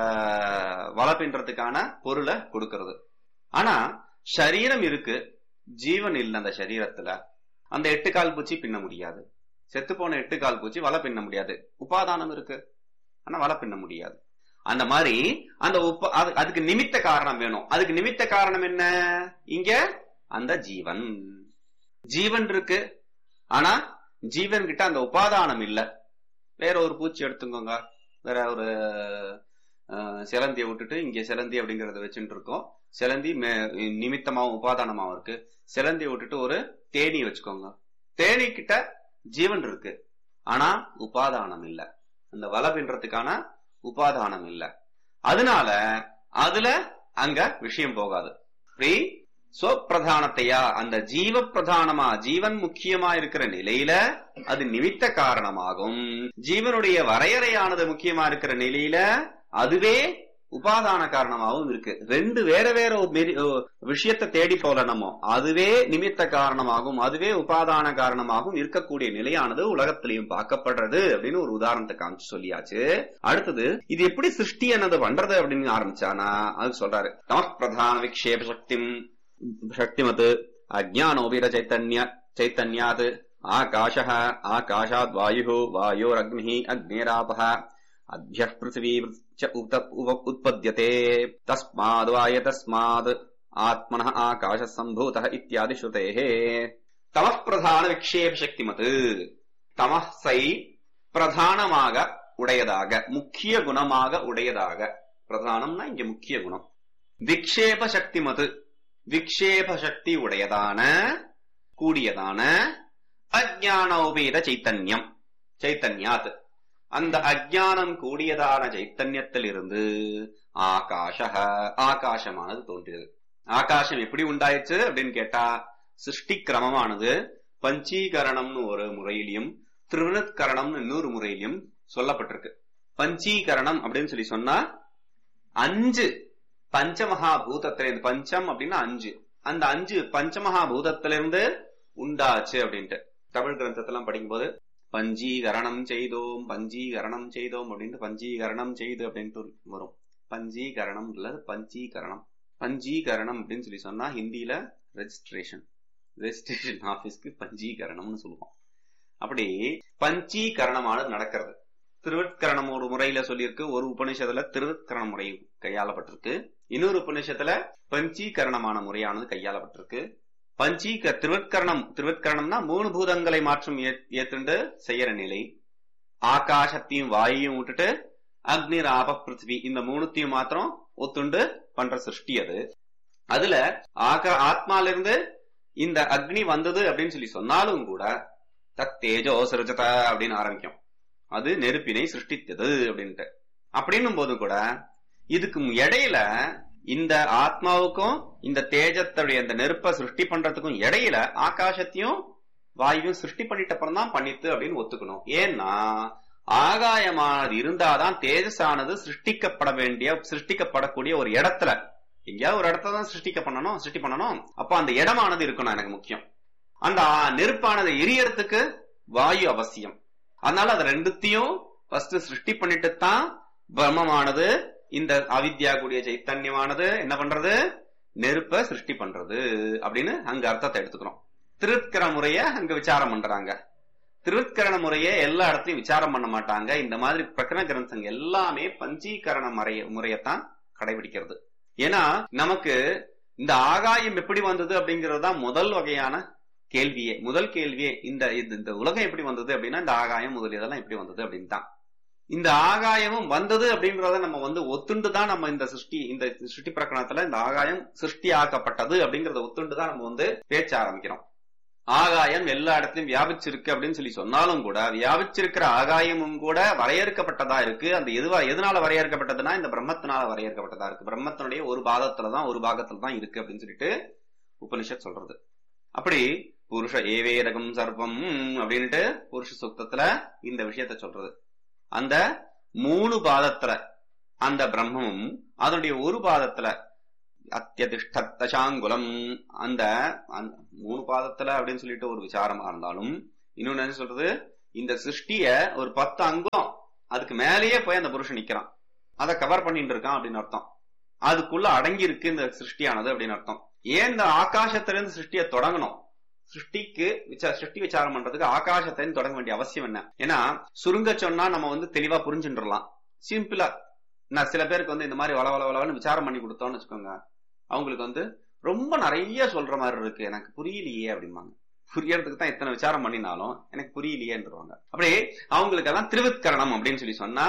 வலை பின்றதுக்கான பொருளை கொடுக்கிறது. ஆனா சரீரம் இருக்கு, ஜீவன் இல்லை. அந்த சரீரத்துல அந்த எட்டு கால் பூச்சி பின்ன முடியாது. செத்து போன எட்டு கால் பூச்சி வலை பின்ன முடியாது. உபாதானம் இருக்கு, ஆனா வலை பின்ன முடியாது. அந்த மாதிரி அந்த உப்ப அதுக்கு நிமித்த காரணம் வேணும். அதுக்கு நிமித்த காரணம் என்ன? இங்க அந்த ஜீவன் ஜீவன் இருக்கு, ஆனா ஜீவன் கிட்ட அந்த உபாதானம் இல்ல. வேற ஒரு பூச்சி எடுத்துக்கோங்க, வேற ஒரு சிலந்தியை விட்டுட்டு இங்க சிலந்தி அப்படிங்கறத வச்சுட்டு இருக்கோம். சிலந்தி நிமித்தமாவும் உபாதானமாவும் இருக்கு. சிலந்தியை விட்டுட்டு ஒரு தேனி வச்சுக்கோங்க. தேனி கிட்ட ஜீவன் இருக்கு, ஆனா உபாதானம் இல்ல. அந்த வலை பின்றதுக்கான உபாதானம் இல்ல. அதனால அதுல அங்க விஷயம் போகாது. பிரதானத்தையா அந்த ஜீவ பிரதானமா ஜீவன் முக்கியமா இருக்கிற நிலையில அது நிமித்த காரணமாகும். ஜீவனுடைய வரையறையானது முக்கியமா இருக்கிற நிலையில அதுவே உபாதான காரணமாகவும் இருக்கு. ரெண்டு வேற வேற விஷயத்தை தேடி போலனமோ அதுவே நிமித்த காரணமாகும், அதுவே உபாதான காரணமாகவும் இருக்கக்கூடிய நிலையானது உலகத்திலையும் பார்க்கப்படுறது அப்படின்னு ஒரு உதாரணத்தை காமிச்சு சொல்லியாச்சு. அடுத்தது இது எப்படி சிருஷ்டி என்னது பண்றது அப்படின்னு ஆரம்பிச்சானா அது சொல்றாரு. தம பிரதான விக்ஷேப சக்தி சக்திமத் அஜ்ஞானோபிர சைத்தன்ய சைத்தன்யாத் ஆகாஷः ஆகாஷாத் வாயுः வாயோரக்னிः அக்னிராபः அத்யः பிருத்திவி உற்பத்யதே தஸ்மாத் வாய தஸ்மாத் ஆத்மனः ஆகாஷ சம்பூதः இத்யாதி ஸ்ருதேः. தமः பிரதான விக்ஷேப சக்திமத் தமஸை பிரதானமாக உடையதாக முக்கிய குணமாக உடையதாக. பிரதானம்னா இங்க முக்கிய குணம். விக்ஷேப சக்திமத் விக்ஷேப சக்தி உடையதான கூடியதான அஜ்ஞானோபேத சைத்தன்யம் சைத்தன்யாத் அந்த அஜ்ஞானம் கூடியதான சைத்தன்யத்தில் இருந்து ஆகாஷ ஆகாசமானது தோன்றியது. ஆகாசம் எப்படி உண்டாயிடுச்சு அப்படின்னு கேட்டா சிருஷ்டி கிரமமானது பஞ்சீகரணம்னு ஒரு முறையிலையும் திருவிருத்கரணம்னு இன்னொரு முறையிலையும் சொல்லப்பட்டிருக்கு. பஞ்சீகரணம் அப்படின்னு சொல்லி சொன்னா அஞ்சு பஞ்சமகா பூதத்திலிருந்து, பஞ்சம் அப்படின்னா அஞ்சு, அந்த அஞ்சு பஞ்சமகா பூதத்திலிருந்து உண்டாச்சு அப்படின்ட்டு தமிழ் கிரந்தத்தெல்லாம் படிக்கும்போது பஞ்சீகரணம் செய்தோம் பஞ்சீகரணம் செய்தோம் அப்படின்ட்டு பஞ்சீகரணம் செய்து அப்படின்ட்டு வரும். பஞ்சீகரணம் இல்ல பஞ்சீகரணம். பஞ்சீகரணம் அப்படின்னு சொல்லி சொன்னா ஹிந்தியில ரெஜிஸ்ட்ரேஷன் ரெஜிஸ்ட்ரேஷன் ஆபீஸ்க்கு பஞ்சீகரணம்னு சொல்லுவோம். அப்படி பஞ்சீகரணமானது நடக்கிறது. திருவிற்கரணம் ஒரு முறையில சொல்லியிருக்கு. ஒரு உபநிஷத்துல திருவிற்கரண முறை கையாளப்பட்டிருக்கு, இன்னொரு உபநிஷத்துல பஞ்சீகரணமான முறையானது கையாளப்பட்டிருக்கு. பஞ்சீக திருவிற்கரணம் திருவிற்கரணம்னா மூணு பூதங்களை மாற்றம் ஏத்துண்டு செய்யற நிலை. ஆகாசத்தையும் வாயையும் விட்டுட்டு அக்னி ஆப பிருத்திவி இந்த மூணுத்தையும் மாத்திரம் ஒத்துண்டு பண்ற சிருஷ்டி அது. அதுல ஆகா ஆத்மால இருந்து இந்த அக்னி வந்தது அப்படின்னு சொல்லி சொன்னாலும் கூட தத் தேஜோ சிருஜத அப்படின்னு ஆரம்பிக்கும். அது நெருப்பினை சிருஷ்டித்தது அப்படின்ட்டு. அப்படின்னும் போது கூட இதுக்கு இடையில இந்த ஆத்மாவுக்கும் இந்த தேஜத்துடைய இந்த நெருப்பை சிருஷ்டி பண்றதுக்கும் இடையில ஆகாசத்தையும் வாயுவும் சிருஷ்டி பண்ணிட்ட அப்புறம் தான் பண்ணித்து அப்படின்னு ஒத்துக்கணும். ஏன்னா ஆகாயமானது இருந்தாதான் தேஜஸானது சிருஷ்டிக்கப்பட வேண்டிய சிருஷ்டிக்கப்படக்கூடிய ஒரு இடத்துல எங்கேயாவது ஒரு இடத்துல தான் சிருஷ்டிக்க பண்ணணும் சிருஷ்டி பண்ணணும். அப்ப அந்த இடமானது இருக்கணும் எனக்கு முக்கியம். அந்த நெருப்பானது எரியறதுக்கு வாயு அவசியம். அதனால அது ரெண்டுத்தையும் ஃபர்ஸ்ட் சிருஷ்டி பண்ணிட்டு தான் பிரம்மமானது இந்த அவித்யா கூடிய சைத்தன்யமானது என்ன பண்றது நெருப்ப சிருஷ்டி பண்றது அப்படின்னு அங்க அர்த்தத்தை எடுத்துக்கிறோம். திருவிற்கரண முறைய அங்க விசாரம் பண்றாங்க. திருவிற்கரண முறைய எல்லா இடத்தையும் விசாரம் பண்ண மாட்டாங்க. இந்த மாதிரி பிரகரண கிரந்தங்க எல்லாமே பஞ்சீகரண முறைய முறையத்தான் கடைபிடிக்கிறது. ஏன்னா நமக்கு இந்த ஆகாயம் எப்படி வந்தது அப்படிங்கிறது தான் முதல் வகையான கேள்வியே. முதல் கேள்வியே இந்த இந்த உலகம் எப்படி வந்தது அப்படின்னா இந்த ஆகாயம் முதலியதெல்லாம் எப்படி வந்தது அப்படின்னு தான். இந்த ஆகாயமும் வந்தது அப்படின்றத நம்ம வந்து ஒத்துண்டு தான் நம்ம இந்த சிருஷ்டி இந்த சிருஷ்டி பிரகரணத்துல இந்த ஆகாயம் சிருஷ்டி ஆக்கப்பட்டது அப்படிங்கறத ஒத்துண்டு தான் நம்ம வந்து பேச்ச ஆரம்பிக்கிறோம். ஆகாயம் எல்லா இடத்துலயும் வியாபிச்சிருக்கு அப்படின்னு சொல்லி சொன்னாலும் கூட வியாபிச்சிருக்கிற ஆகாயமும் கூட வரையறுக்கப்பட்டதா இருக்கு. அந்த எதுவா எதனால வரையறுக்கப்பட்டதுன்னா இந்த பிரம்மத்தினால வரையறுக்கப்பட்டதா இருக்கு. பிரம்மத்தினுடைய ஒரு பாகத்துலதான் ஒரு பாகத்துல தான் இருக்கு அப்படின்னு சொல்லிட்டு உபனிஷத் சொல்றது. அப்படி புருஷ ஏவேதகம் சர்வம் அப்படின்ட்டு புருஷ சுத்தத்துல இந்த விஷயத்த சொல்றது. அந்த மூணு பாதத்துல அந்த பிரம்மமும் அதனுடைய ஒரு பாதத்துல அத்தியதிஷ்டத்தாங்குலம். அந்த மூணு பாதத்துல அப்படின்னு சொல்லிட்டு ஒரு விசாரமா இருந்தாலும், இன்னொன்னு என்ன சொல்றது, இந்த சிருஷ்டிய ஒரு பத்து அங்கம் அதுக்கு மேலேயே போய் அந்த புருஷன் நிக்கிறான், அதை கவர் பண்ணிட்டு இருக்கான் அப்படின்னு அர்த்தம். அதுக்குள்ள அடங்கி இருக்கு இந்த சிருஷ்டியானது அப்படின்னு அர்த்தம். ஏன் இந்த ஆகாசத்திலிருந்து சிருஷ்டியை தொடங்கணும்? சிருஷ்டிக்கு சிருஷ்டி விசாரம் பண்றதுக்கு ஆகாசத்திலிருந்து தொடங்க வேண்டிய அவசியம் என்ன? ஏன்னா சுருங்க சொன்னா நம்ம வந்து தெளிவா புரிஞ்சுட்டுலாம். சிம்பிளா நான் சில பேருக்கு வந்து இந்த மாதிரி வள வள வளன்னு விசாரம் பண்ணி கொடுத்தோம்னு வச்சுக்கோங்க, அவங்களுக்கு வந்து ரொம்ப நிறைய சொல்ற மாதிரி இருக்கு, எனக்கு புரியலையே அப்படிம்பாங்க. புரியறதுக்கு தான் எத்தனை விசாரம் பண்ணினாலும் எனக்கு புரியலையேன்றுவாங்க. அப்படியே அவங்களுக்கு எல்லாம் திருவித்கரணம் அப்படின்னு சொல்லி சொன்னா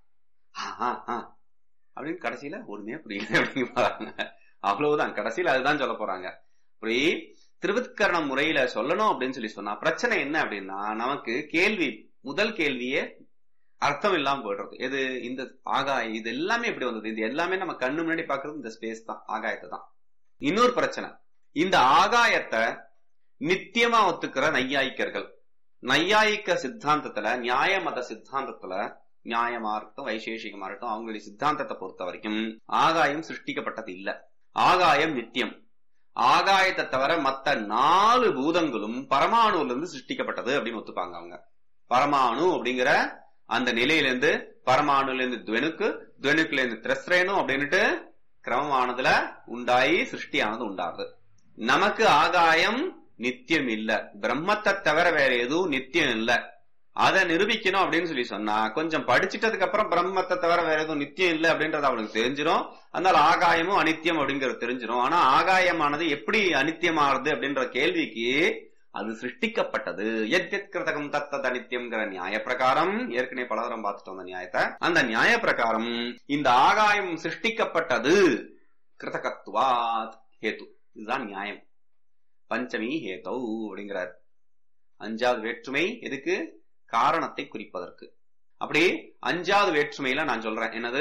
அப்படின்னு கடைசியில ஒண்ணுமே புரியல அப்படிங்க. அவ்வளவுதான், கடைசியில அதுதான் சொல்ல போறாங்க. அப்படி திருவித்கரணம் முறையில சொல்லணும் அப்படின்னு சொல்லி சொன்னா பிரச்சனை என்ன அப்படின்னா, நமக்கு கேள்வி முதல் கேள்வியே அர்த்தம் இல்லாம போயிடுறது. எது? இந்த ஆகாயம். இது எல்லாமே எப்படி வந்தது? இது எல்லாமே நம்ம கண்ணு முன்னாடி பாக்குறது இந்த ஸ்பேஸ் தான், ஆகாயத்தை தான். இன்னொரு பிரச்சனை, இந்த ஆகாயத்தை நித்தியமா ஒத்துக்கிற நையாயிக்கர்கள், நையாயிக்க சித்தாந்தத்துல, நியாய மத சித்தாந்தத்துல, நியாயமா இருக்கட்டும் வைசேஷிகமா இருக்கட்டும், அவங்களுடைய சித்தாந்தத்தை பொறுத்த வரைக்கும் ஆகாயம் சிருஷ்டிக்கப்பட்டது இல்ல, ஆகாயம் நித்தியம். ஆகாயத்தை தவிர மத்த நாலு பூதங்களும் பரமாணுல இருந்து சிருஷ்டிக்கப்பட்டது அப்படின்னு ஒத்துப்பாங்க அவங்க. பரமாணு அப்படிங்கிற அந்த நிலையிலிருந்து, பரமாணுல இருந்து துவனுக்கு, துவனுக்குல இருந்து திரஸ்ரேனு அப்படின்னுட்டு கிரமமானதுல உண்டாயி சிருஷ்டியானது உண்டாகுது. நமக்கு ஆகாயம் நித்தியம் இல்ல, பிரம்மத்தை தவிர வேற எதுவும் நித்தியம் இல்ல. அதை நிரூபிக்கணும் அப்படின்னு சொல்லி சொன்னா கொஞ்சம் படிச்சுட்டதுக்கு அப்புறம் பிரம்மத்தை தவிர வேற எதுவும் நித்தியம் இல்லை அப்படின்றது அவனுக்கு தெரிஞ்சிடும். அதனால ஆகாயமும் அனித்தியம் அப்படிங்கிறது தெரிஞ்சிடும். ஆனா ஆகாயமானது எப்படி அனித்தியமானது அப்படின்ற கேள்விக்கு அது சிருஷ்டிக்கப்பட்டது. எத்யத்கிருதகம் தத்தத் அனித்தியம்ங்கிற நியாய பிரகாரம், ஏற்கனவே பலதரம் பார்த்துட்டோம் அந்த நியாயத்தை, அந்த நியாய பிரகாரம் இந்த ஆகாயம் சிருஷ்டிக்கப்பட்டது கிருதகத்வாத் ஹேது. இதுதான் நியாயம். பஞ்சமி ஹேதௌ அப்படிங்கிறார். அஞ்சாவது வேற்றுமை எதுக்கு? காரணத்தை குறிப்பதற்கு. அப்படி அஞ்சாவது வேற்றுமையில நான் சொல்றேன் என்னது?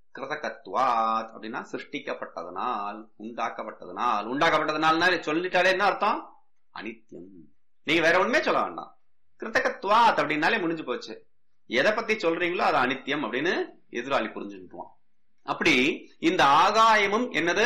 கிருதகத்வாத் அப்படின்னா சிருஷ்டிக்கப்பட்டதனால், உண்டாக்கப்பட்டதனால். உண்டாக்கப்பட்டதனால் சொல்லிட்டாலே என்ன அர்த்தம்? அனித்தியம். நீங்க வேற ஒண்ணுமே சொல்ல வேண்டாம், கிருதகத்வாத் அப்படின்னாலே முடிஞ்சு போச்சு. எதை பத்தி சொல்றீங்களோ அது அனித்தியம் அப்படின்னு எதிராளி புரிஞ்சுக்குவான். அப்படி இந்த ஆகாயமும் என்னது?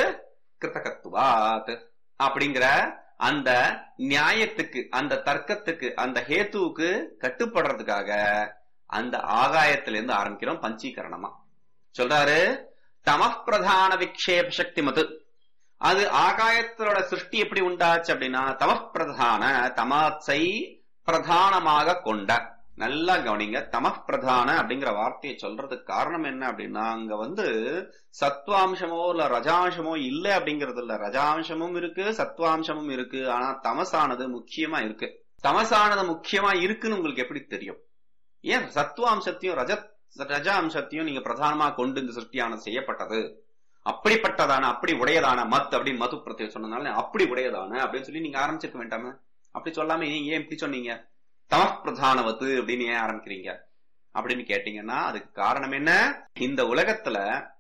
கிருதகத்வாத் அப்படிங்கிற அந்த நியாயத்துக்கு, அந்த தர்க்கத்துக்கு, அந்த ஹேத்துவுக்கு கட்டுப்படுறதுக்காக அந்த ஆகாயத்திலிருந்து ஆரம்பிக்கிறோம் பஞ்சீகரணமா. சொல்றாரு தமப் பிரதான விக்ஷேப சக்தி மது. அது ஆகாயத்தோட சிருஷ்டி எப்படி உண்டாச்சு அப்படின்னா, தமப் பிரதான, தமசை பிரதானமாக கொண்ட. நல்லா கவனிங்க, தமப் பிரதான அப்படிங்கிற வார்த்தையை சொல்றதுக்கு காரணம் என்ன அப்படின்னா, அங்க வந்து சத்வாம்சமோ இல்ல ரஜாம்சமோ இல்ல அப்படிங்கிறது இல்ல. ரஜாம்சமும் இருக்கு, சத்வாம்சமும் இருக்கு. ஆனா தமசானது முக்கியமா இருக்கு. தமசானது முக்கியமா இருக்குன்னு உங்களுக்கு எப்படி தெரியும்? ஏன் சத்வாம்சத்தையும் ரஜ ரஜா அம்சத்தையும் நீங்க பிரதானமா கொண்டு இந்த சிருஷ்டியானது செய்யப்பட்டது? அப்படிப்பட்டதான, அப்படி உடையதான, மத் அப்படி மது பிரத்யம் சொன்னதுனால அப்படி உடையதான அப்படின்னு சொல்லி நீங்க ஆரம்பிச்சிருக்க வேண்டாம? அப்படி சொல்லாம நீங்க ஏன் இப்படி சொன்னீங்க? தமப் பிரதானவத்து அப்படின்னு ஏன் ஆரம்பிக்கிறீங்க அப்படின்னு கேட்டீங்கன்னா அதுக்கு காரணம் என்ன? இந்த உலகத்துல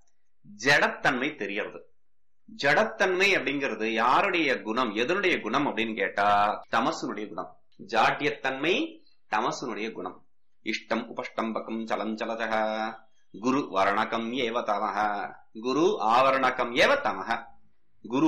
ஜடத்தன்மை தெரியறது. ஜடத்தன்மை அப்படிங்கிறது யாருடைய குணம், எதனுடைய குணம் அப்படின்னு கேட்டா தமசுனுடைய குணம். ஜாட்டியத்தன்மை தமசுனுடைய குணம். இஷ்டம் உபஷ்டம்பகம் சலம் சலதக குரு வர்ணகம் ஏவ தமஹ, குரு ஆவரணகம் ஏவ தமஹ. குரு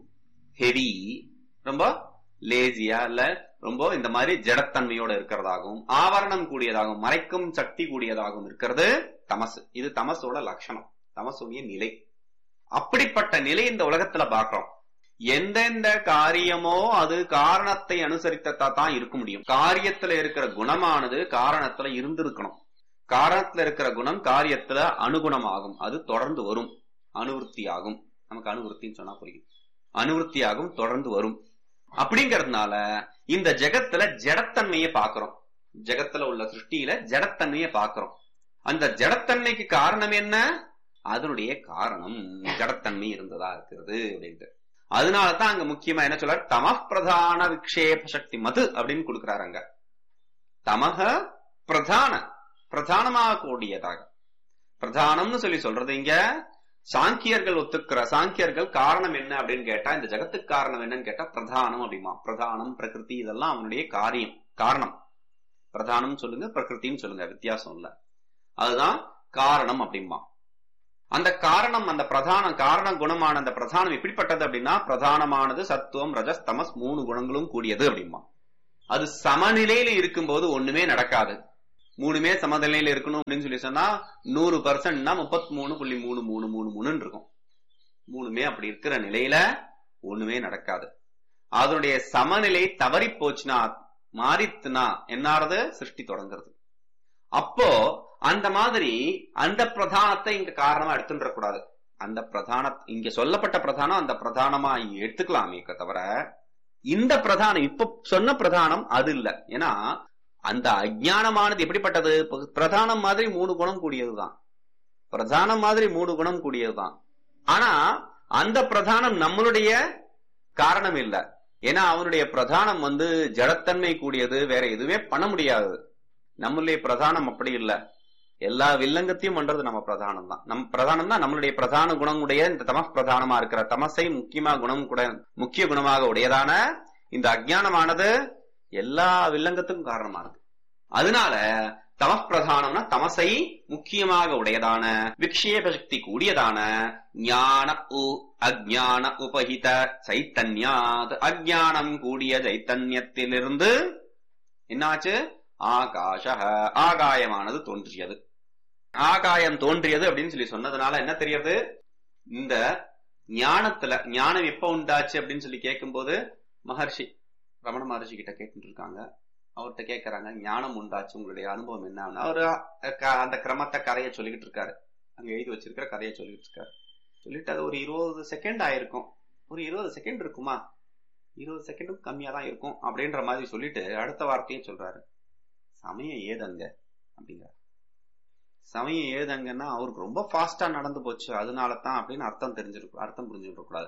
ஹெவி, ரொம்ப லேசியா இல்ல ரொம்ப இந்த மாதிரி ஜடத்தன்மையோட இருக்கிறதாகவும், ஆவரணம் கூடியதாகவும், மறைக்கும் சக்தி கூடியதாகவும் இருக்கிறது தமசு. இது தமசோட லட்சணம், தமசுடைய நிலை. அப்படிப்பட்ட நிலை இந்த உலகத்துல பாக்குறோம். எந்தெந்த காரியமோ அது காரணத்தை அனுசரித்தா தான் இருக்க முடியும். காரியத்துல இருக்கிற குணமானது காரணத்துல இருந்திருக்கணும். காரணத்துல இருக்கிற குணம் காரியத்துல அனுகுணமாகும், அது தொடர்ந்து வரும், அனுவருத்தி ஆகும். நமக்கு அனுவருத்தின்னு சொன்னா புரியும். அனுவருத்தியாகும், தொடர்ந்து வரும். அப்படிங்கறதுனால இந்த ஜெகத்துல ஜடத்தன்மையை பாக்குறோம். ஜெகத்துல உள்ள சிருஷ்டியில ஜடத்தன்மையை பாக்குறோம். அந்த ஜடத்தன்மைக்கு காரணம் என்ன? அதனுடைய காரணம் ஜடத்தன்மை இருந்ததா இருக்கிறது அப்படின்ட்டு. அதனாலதான் அங்க முக்கியமா என்ன சொல்ற, தமப் பிரதான விக்ஷேப சக்தி மது அப்படின்னு கொடுக்கிறாங்க. தமக பிரதான, பிரதானமாக கூடியதாக. பிரதானம்னு சொல்லி சொல்றது இங்க சாங்கியர்கள் ஒத்துக்கிற, சாங்கியர்கள் காரணம் என்ன அப்படின்னு கேட்டா, இந்த ஜகத்துக்கு காரணம் என்னன்னு கேட்டா பிரதானம் அப்படிமா. பிரதானம் பிரகிருதி இதெல்லாம் அவனுடைய காரியம், காரணம். பிரதானம் சொல்லுங்க, பிரகிருத்தின்னு சொல்லுங்க, வித்தியாசம் இல்ல. அதுதான் காரணம் அப்படிமா. அந்த காரணம், அந்த பிரதான காரண குணமான அந்த பிரதானம் எப்படிப்பட்டது அப்படின்னா, பிரதானமானது சத்துவம் ரஜஸ் தமஸ் மூணு குணங்களும் கூடியது அப்படிமா. அது சமநிலையில இருக்கும்போது ஒண்ணுமே நடக்காது. மூணுமே சமநிலையில இருக்கணும் அப்படின்னு சொல்லி சொன்னா நூறு பர்சன்ட்னா முப்பத்தி மூணு புள்ளி மூணு மூணு மூணு மூணுன்னு இருக்கும். மூணுமே அப்படி இருக்கிற நிலையில ஒண்ணுமே நடக்காது. அதனுடைய சமநிலை தவறி போச்சுன்னா, மாறித்துனா என்னாறது, சிருஷ்டி தொடங்குறது. அப்போ அந்த மாதிரி அந்த பிரதானத்தை இங்க காரணமா எடுத்துட கூடாது. அந்த பிரதான இங்க சொல்லப்பட்ட பிரதானம் அந்த பிரதானமா எடுத்துக்கலாமே தவிர, இந்த பிரதானம் இப்ப சொன்ன பிரதானம் அது இல்ல. ஏன்னா அந்த அஜ்ஞானமானது எப்படிப்பட்டது, பிரதானம் மாதிரி மூணு குணம் கூடியதுதான். பிரதானம் மாதிரி மூணு குணம் கூடியதுதான். ஆனா அந்த பிரதானம் நம்மளுடைய காரணம் இல்ல. ஏன்னா அவனுடைய பிரதானம் வந்து ஜடத்தன்மை கூடியது, வேற எதுவுமே பண்ண முடியாது. நம்மளுடைய பிரதானம் அப்படி இல்ல. எல்லா வில்லங்கத்தையும் பண்றது நம்ம பிரதானம் தான். நம் பிரதானம் தான் நம்மளுடைய பிரதான குணமுடைய இந்த தமஸ் பிரதானமா இருக்கிற தமசை முக்கியமா குணம் கூட முக்கிய குணமாக உடையதான இந்த அஜ்ஞானமானது எல்லா வில்லங்கத்துக்கும் காரணமா இருக்கு. அதனால தமஸ் பிரதானம்னா தமசை முக்கியமாக உடையதான விக்ஷேப சக்தி கூடியதான ஞான அஜ்ஞான உபஹித சைத்தன்யாத், அஜ்ஞானம் கூடிய சைத்தன்யத்திலிருந்து என்னாச்சு, ஆகாஷ ஆகாயமானது தோன்றியது. ஆகாயம் தோன்றியது அப்படின்னு சொல்லி சொன்னதுனால என்ன தெரியுது, இந்த ஞானத்துல ஞானம் எப்ப உண்டாச்சு அப்படின்னு சொல்லி கேட்கும் போது மகர்ஷி ரமண மகர்ஷி கிட்ட கேட்டு இருக்காங்க. அவர்கிட்ட கேட்கறாங்க, ஞானம் உண்டாச்சு உங்களுடைய அனுபவம் என்ன? அவரு அந்த கிரமத்தை கரைய சொல்லிக்கிட்டு இருக்காரு. அங்க எழுதி வச்சிருக்கிற கரையை சொல்லிட்டு இருக்காரு. சொல்லிட்டு அது ஒரு இருபது செகண்ட் ஆயிருக்கும். ஒரு இருபது செகண்ட் இருக்குமா, இருபது செகண்டும் கம்மியா தான் இருக்கும் அப்படின்ற மாதிரி சொல்லிட்டு அடுத்த வார்த்தையும் சொல்றாரு, சமயம் ஏதங்க அப்படிங்கிற. சமயம் ஏதங்கன்னா அவருக்கு ரொம்ப ஃபாஸ்டா நடந்து போச்சு அதனாலதான் அப்படின்னு அர்த்தம் தெரிஞ்சிருக்கும், அர்த்தம் புரிஞ்சுக்க கூடாது.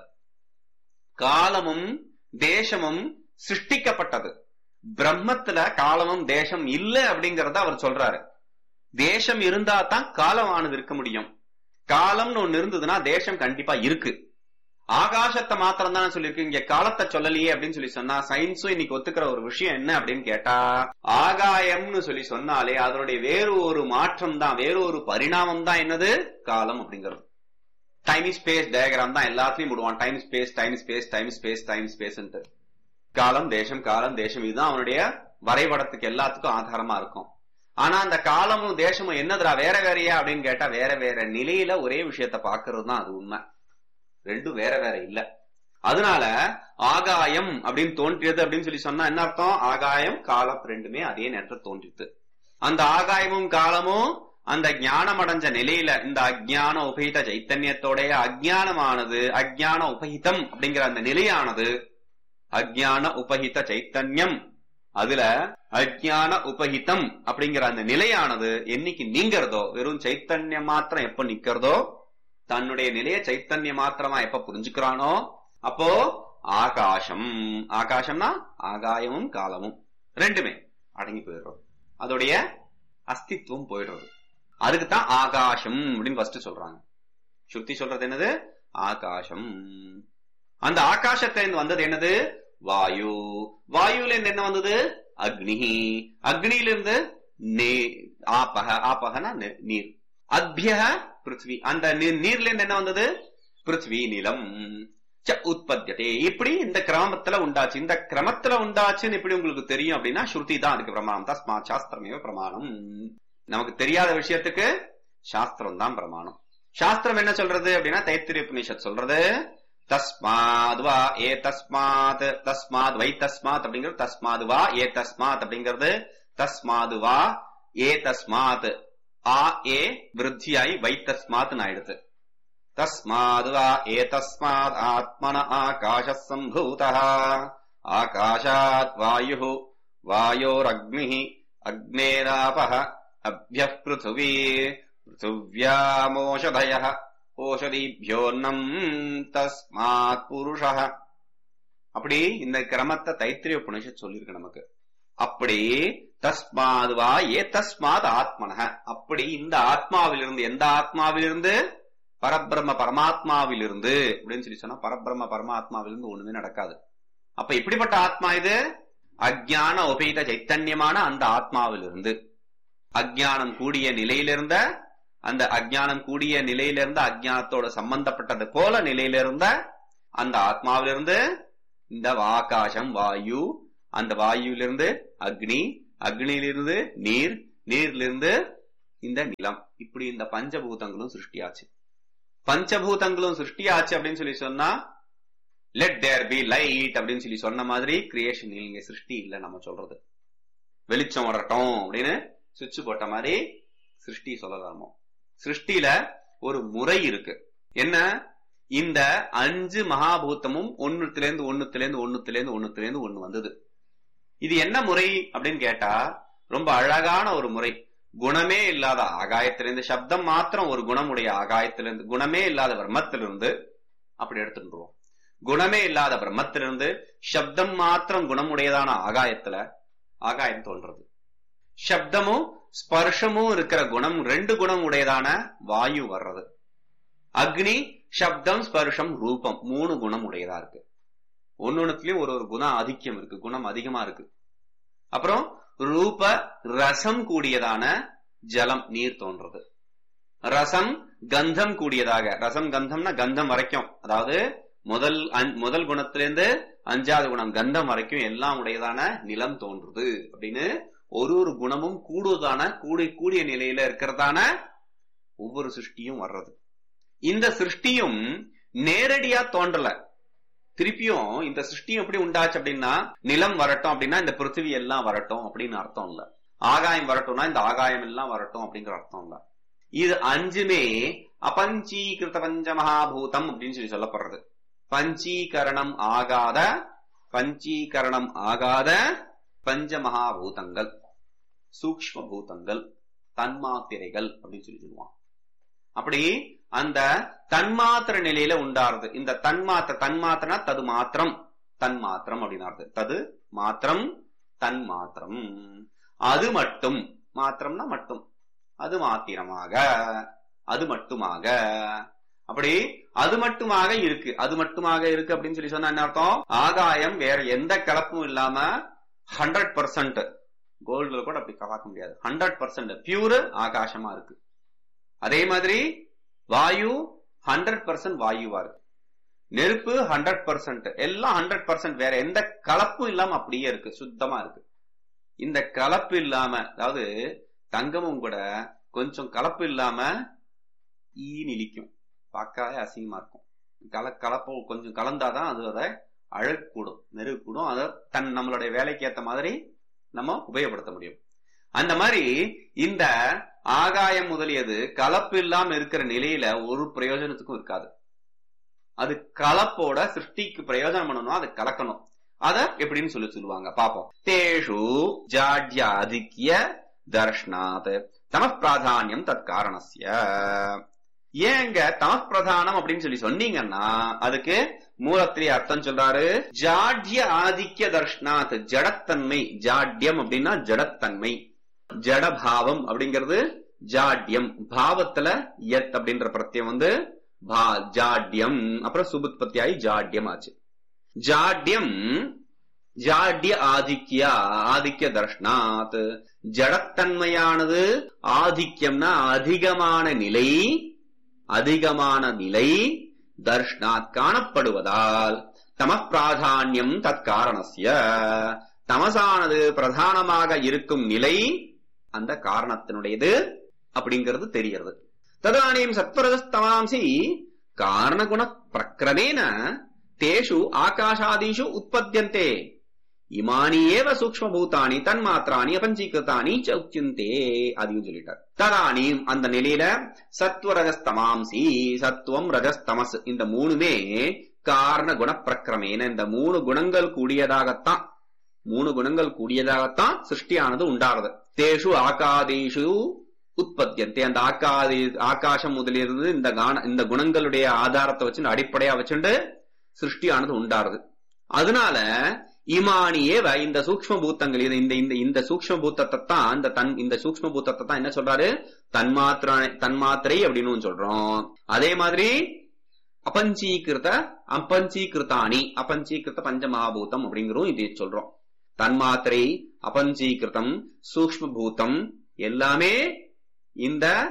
காலமும் தேசமும் சிருஷ்டிக்கப்பட்டது. பிரம்மத்துல காலமும் தேசம் இல்ல அப்படிங்கறத அவர் சொல்றாரு. தேசம் இருந்தா தான் காலமானது இருக்க முடியும். காலம்னு ஒண்ணு இருந்ததுன்னா தேசம் கண்டிப்பா இருக்கு. ஆகாசத்தை மாத்திரம் தான் சொல்லிருக்கு, இங்க காலத்தை சொல்லலையே அப்படின்னு சொல்லி சொன்னா சயின்ஸும் இன்னைக்கு ஒத்துக்கிற ஒரு விஷயம் என்ன அப்படின்னு கேட்டா, ஆகாயம்னு சொல்லி சொன்னாலே அதனுடைய வேறு ஒரு மாற்றம் தான், வேறு ஒரு பரிணாமம் தான் என்னது, காலம் அப்படிங்கிறது. டைம் ஸ்பேஸ் டயக்ராம் தான் எல்லாத்துலயும் போடுவான். Time space time space time space time space காலம் தேசம் காலம் தேசம் இதுதான் அவனுடைய வரைபடத்துக்கு எல்லாத்துக்கும் ஆதாரமா இருக்கும். ஆனா அந்த காலமும் தேசமும் என்னதுடா வேற வேறையா அப்படின்னு கேட்டா, வேற வேற நிலையில ஒரே விஷயத்த பாக்குறது தான் அது உண்மை. ரெண்டும் வேற வேற இல்ல. அதனால ஆகாயம் அப்படின்னு தோன்றியது அப்படின்னு சொல்லி சொன்னா என்ன அர்த்தம், ஆகாயம் காலம் ரெண்டுமே அதே நேரத்தில் தோன்றியது. அந்த ஆகாயமும் காலமும் அந்த ஞானம் அடைஞ்ச நிலையில இந்த அஜ்ஞான உபஹித சைத்தன்யத்தோடைய அஜ்ஞானமானது, அஜ்ஞான உபஹிதம் அப்படிங்கிற அந்த நிலையானது, அஜ்ஞான உபஹித சைத்தன்யம், அதுல அஜ்ஞான உபஹிதம் அப்படிங்கிற அந்த நிலையானது என்னைக்கு நீங்கிறதோ, வெறும் சைத்தன்யம் மாத்திரம் எப்ப நிக்கிறதோ, தன்னுடைய நிலைய சைத்தன்ய மாத்திரமா எப்ப புரிஞ்சுக்கிறானோ அப்போ ஆகாசம், ஆகாசம்னா ஆகாயமும் காலமும் ரெண்டுமே அடங்கி போயிடுறது, அதோடைய அஸ்தித்வம் போயிடுறது. அதுக்குத்தான் ஆகாசம் அப்படின்னு ஃபர்ஸ்ட் சொல்றாங்க. ஸ்ருதி சொல்றது என்னது, ஆகாசம். அந்த ஆகாசத்திலிருந்து வந்தது என்னது, வாயு. வாயுல இருந்து என்ன வந்தது, அக்னி. அக்னியிலிருந்து ஆபக, ஆபகனா நீர். அத்ய பிருத்வி, அந்த நீர்ல இருந்து என்ன வந்தது, பிருத்வி நிலம். உற்பத்தியதே, இப்படி இந்த கிரமத்துல உண்டாச்சு. இந்த கிரமத்துல உண்டாச்சுன்னு எப்படி உங்களுக்கு தெரியும் அப்படின்னா, ஸ்ருதி தான் அதுக்கு பிரமாணம். தஸ்மா சாஸ்திரமே பிரமாணம். நமக்கு தெரியாத விஷயத்துக்கு சாஸ்திரம் தான் பிரமாணம். சாஸ்திரம் என்ன சொல்றது அப்படின்னா, தைத்திரிய உபநிஷத் சொல்றது தஸ்மாத் வா ஏ தஸ்மாத், தஸ்மாத் வை தஸ்மாத் அப்படிங்கிறது, தஸ்மாத் வா ஏ தஸ்மாத் அப்படிங்கிறது, தஸ்மாத் வா ஏ தஸ்மாத், ஆ ஏ விருத்தியாய் வை தஸ்மாத் ஆயிடுது. தஸ்மாத் வா ஏ தஸ்மாத் ஆத்மன ஆகாஷ சம்பூதः, ஆகாஷாத் வாயு, வாயோரக்னிः, அக்னேராபः, அப்யः பிருத்திவி, பிருத்திவ்யாமோஷதயः, ஓஷதிபியோன்னம், தஸ்மாத் புருஷः. அப்படி இந்த கிரமத்தை தைத்திரிய உபநிஷத் சொல்லியிருக்கு நமக்கு. அப்படி தஸ்மாத் வா ஏ தஸ்மாத் ஆத்மனஹ, அப்படி இந்த ஆத்மாவிலிருந்து, எந்த ஆத்மாவிலிருந்து, பரபிரம்ம பரமாத்மாவிலிருந்து அப்படின்னு சொல்லி சொன்னா, பரபிரம்ம பரமாத்மாவிலிருந்து ஒண்ணுமே நடக்காது. அப்ப எப்படிப்பட்ட ஆத்மா இது, அஜ்ஞான உபஹித சைத்தன்யமான அந்த ஆத்மாவிலிருந்து, அஜ்ஞானம் கூடிய நிலையிலிருந்த அந்த அஜ்ஞானம் கூடிய நிலையிலிருந்து அஜ்ஞானத்தோட சம்பந்தப்பட்டது போல நிலையிலிருந்த அந்த ஆத்மாவிலிருந்து இந்த ஆகாசம் வாயு, அந்த வாயுவிலிருந்து அக்னி, அக்னியிலிருந்து நீர், நீரிலிருந்து இந்த நிலம், இப்படி இந்த பஞ்சபூதங்களும் சிருஷ்டியாச்சு. பஞ்சபூதங்களும் சிருஷ்டியாச்சு அப்படின்னு சொல்லி சொன்னா லெட் தேர் பி லைட் அப்படின்னு சொல்லி சொன்ன மாதிரி கிரியேஷன் இல்லைங்க, சிருஷ்டி இல்ல. நம்ம சொல்றது வெளிச்சம் வரட்டும் அப்படின்னு சுவிட்ச் போட்ட மாதிரி சிருஷ்டி சொல்லலாமோ. சிருஷ்டியில ஒரு முறை இருக்கு. என்ன? இந்த அஞ்சு மகாபூத்தமும் ஒண்ணுத்துல இருந்து ஒண்ணுத்துல இருந்து ஒண்ணுத்துல இருந்து ஒண்ணுத்துல இருந்து ஒண்ணு வந்தது. இது என்ன முறை அப்படின்னு கேட்டா ரொம்ப அழகான ஒரு முறை. குணமே இல்லாத ஆகாயத்திலிருந்து, சப்தம் மாத்திரம் ஒரு குணமுடைய ஆகாயத்திலிருந்து, குணமே இல்லாத பிரம்மத்திலிருந்து அப்படி எடுத்துருவோம். குணமே இல்லாத பிரம்மத்திலிருந்து சப்தம் மாத்திரம் குணமுடையதான ஆகாயத்துல ஆகாயம் தோன்றது. சப்தமும் ஸ்பர்ஷமும் இருக்கிற குணம், ரெண்டு குணம் உடையதான வாயு வர்றது. அக்னி, சப்தம், ஸ்பர்ஷம், ரூபம், மூணு குணம் உடையதா இருக்கு. ஒன்னொன்னுலயும் ஒரு ஒரு குணம் ஆதிக்கம் இருக்கு, குணம் அதிகமா இருக்கு. அப்புறம் ரூப ரசம் கூடியதான ஜலம், நீர் தோன்றது. ரசம் கந்தம் கூடியதாக, ரசம் கந்தம்னா கந்தம் வரைக்கும், அதாவது முதல் முதல் குணத்திலிருந்து அஞ்சாவது குணம் கந்தம் வரைக்கும் எல்லாம் உடையதான நிலம் தோன்றுது. அப்படின்னு ஒரு ஒரு குணமும் கூடுவதான கூடி கூடிய நிலையில இருக்கிறதான ஒவ்வொரு சிருஷ்டியும் வர்றது. இந்த சிருஷ்டியும் நேரடியா தோன்றல. திருப்பியும் இந்த சிருஷ்டியும் எப்படி உண்டாச்சு அப்படின்னா, நிலம் வரட்டும் அப்படின்னா இந்த பிருத்திவி எல்லாம் வரட்டும் அப்படின்னு அர்த்தம் இல்ல. ஆகாயம் வரட்டும்னா இந்த ஆகாயம் எல்லாம் வரட்டும் அப்படிங்கிற அர்த்தம் இல்ல. இது அஞ்சுமே அபஞ்சீகிருத பஞ்ச மகாபூதம் அப்படின்னு சொல்லி சொல்லப்படுறது. பஞ்சீகரணம் ஆகாத பஞ்சீகரணம் ஆகாத பஞ்ச மகாபூதங்கள், சூக்ஷ்ம பூதங்கள், தன்மாத்திரைகள் அப்படின்னு சொல்லி சொல்லுவான். அப்படி அந்த தன்மாத்திர நிலையில உண்டாருது. இந்த தன்மாத்திர, தன்மாத்திரனா தது மாத்திரம், தன்மாத்திரம் அப்படின்னு தது மாத்திரம், தன்மாத்திரம், அது மட்டும், மாத்திரம்னா மட்டும், அது மாத்திரமாக, அது மட்டுமாக, அப்படி அது மட்டுமாக இருக்கு. அது மட்டுமாக இருக்கு அப்படின்னு சொல்லி சொன்னா என்ன அர்த்தம்? ஆகாயம் வேற எந்த கலப்பும் இல்லாம ஹண்ட்ரட் பர்சன்ட், கோல்டுல கூட அப்படி பார்க்க முடியாது, ஹண்ட்ரட் பர்சன்ட் பியூர் ஆகாசமா இருக்கு. அதே மாதிரி வாயு ஹண்ட்ரட் பர்சன்ட் வாயுவா இருக்கு. நெருப்பு ஹண்ட்ரட் பர்சன்ட், எல்லாம் ஹண்ட்ரட் பர்சன்ட் வேற எந்த கலப்பும் இல்லாம அப்படியே இருக்கு, சுத்தமா இருக்கு. இந்த கலப்பு இல்லாம, அதாவது தங்கமும் கூட கொஞ்சம் கலப்பு இல்லாம ஈ நிலிக்கும், பார்க்கவே அசிங்கமா இருக்கும். கல கலப்பு கொஞ்சம் கலந்தாதான் அது அதை அழகு கூடும், மெருகு கூடும், அதை தன் நம்மளுடைய வேலைக்கு ஏத்த மாதிரி நம்ம உபயோகப்படுத்த முடியும். அந்த மாதிரி இந்த ஆகாயம் முதலியது கலப்பு இல்லாம இருக்கிற நிலையில ஒரு பிரயோஜனத்துக்கும் இருக்காது. அது கலப்போட சிருஷ்டிக்கு பிரயோஜனம் பண்ணணும், அது கலக்கணும். அத எப்படின்னு சொல்லி சொல்லுவாங்க பாப்போம். தேஷு ஜாட்யாதிக்ய தர்ஷனாத் தமஸ் பிராதானியம் தத் காரணஸ்ய. ஏங்க தமஸ் பிரதானம் அப்படின்னு சொல்லி சொன்னீங்கன்னா அதுக்கு மூலத்திலே அர்த்தம் சொல்றாரு. ஜாட்ய ஆதிக்ய தர்ஷனாத், ஜடத்தன்மை, ஜாட்யம் அப்படின்னா ஜடத்தன்மை, ஜடபாவம் அப்படிங்கிறது ஜாட்யம். பாவத்துல யத் அப்படின்ற பிரத்யம் வந்து ஜாட்யம், அப்புறம் சுபுத்பத்தியாயி ஜாட்யம் ஆச்சு. ஜாட்யம், ஜாட்ய ஆதிக்யா, ஆதிக்ய தர்ஷனாத், ஜடத்தன்மையானது ஆதிக்யம்னா அதிகமான நிலை, அதிகமான நிலை தர்ஷனாத் காணப்படுவதால் தமஸ் பிராதானியம் தத் காரணஸ்ய, தமசானது பிரதானமாக இருக்கும் நிலை அந்த காரணத்தினுடையது அப்படிங்கிறது தெரிகிறது. ததானீம் சத்வரஜஸ்தமாம்சி காரணகுண பிரக்ரமேன தேஷு ஆகாஷாதீஷு உற்பத்தியந்தே இமானி ஏவ சூக்ஷ்ம பூதானி தன்மாத்திராணி அபஞ்சீகிருதானி ச உச்யந்தே அதையும் சொல்லிட்டார். ததானீம் அந்த நிலையில சத்வரஜஸ்தமாம்சி, சத்துவம் ரஜஸ்தமஸ் இந்த மூணுமே காரண குண பிரக்ரமேன, இந்த மூணு குணங்கள் கூடியதாகத்தான், மூணு குணங்கள் கூடியதாகத்தான் சிருஷ்டியானது உண்டாறது. தேஷு ஆகாதீஷு உற்பத்தியந்தே, அந்த ஆகாதி ஆகாசம் முதலிருந்து இந்த கான இந்த குணங்களுடைய ஆதாரத்தை வச்சு அடிப்படையா வச்சுட்டு சிருஷ்டியானது உண்டாருது. அதனால இமானியேவ இந்த சூக்ஷ்ம பூத்தங்கள், இந்த இந்த இந்த சூக்ஷ்ம பூத்தத்தை தான் இந்த தன் இந்த சூக்ஷ்ம பூத்தத்தை தான் என்ன சொல்றாரு? தன்மாத்திர தன்மாத்திரை அப்படின்னு சொல்றோம். அதே மாதிரி அபஞ்சீகிருத அபஞ்சீகிருத்தானி, அபஞ்சீகிருத்த பஞ்ச மகாபூதம் அப்படிங்கிறோம் இதை சொல்றோம். தன்மாத்திரை, அபஞ்சீகிருத்தம், சூக்ஷ்ம பூதம் எல்லாமே இந்த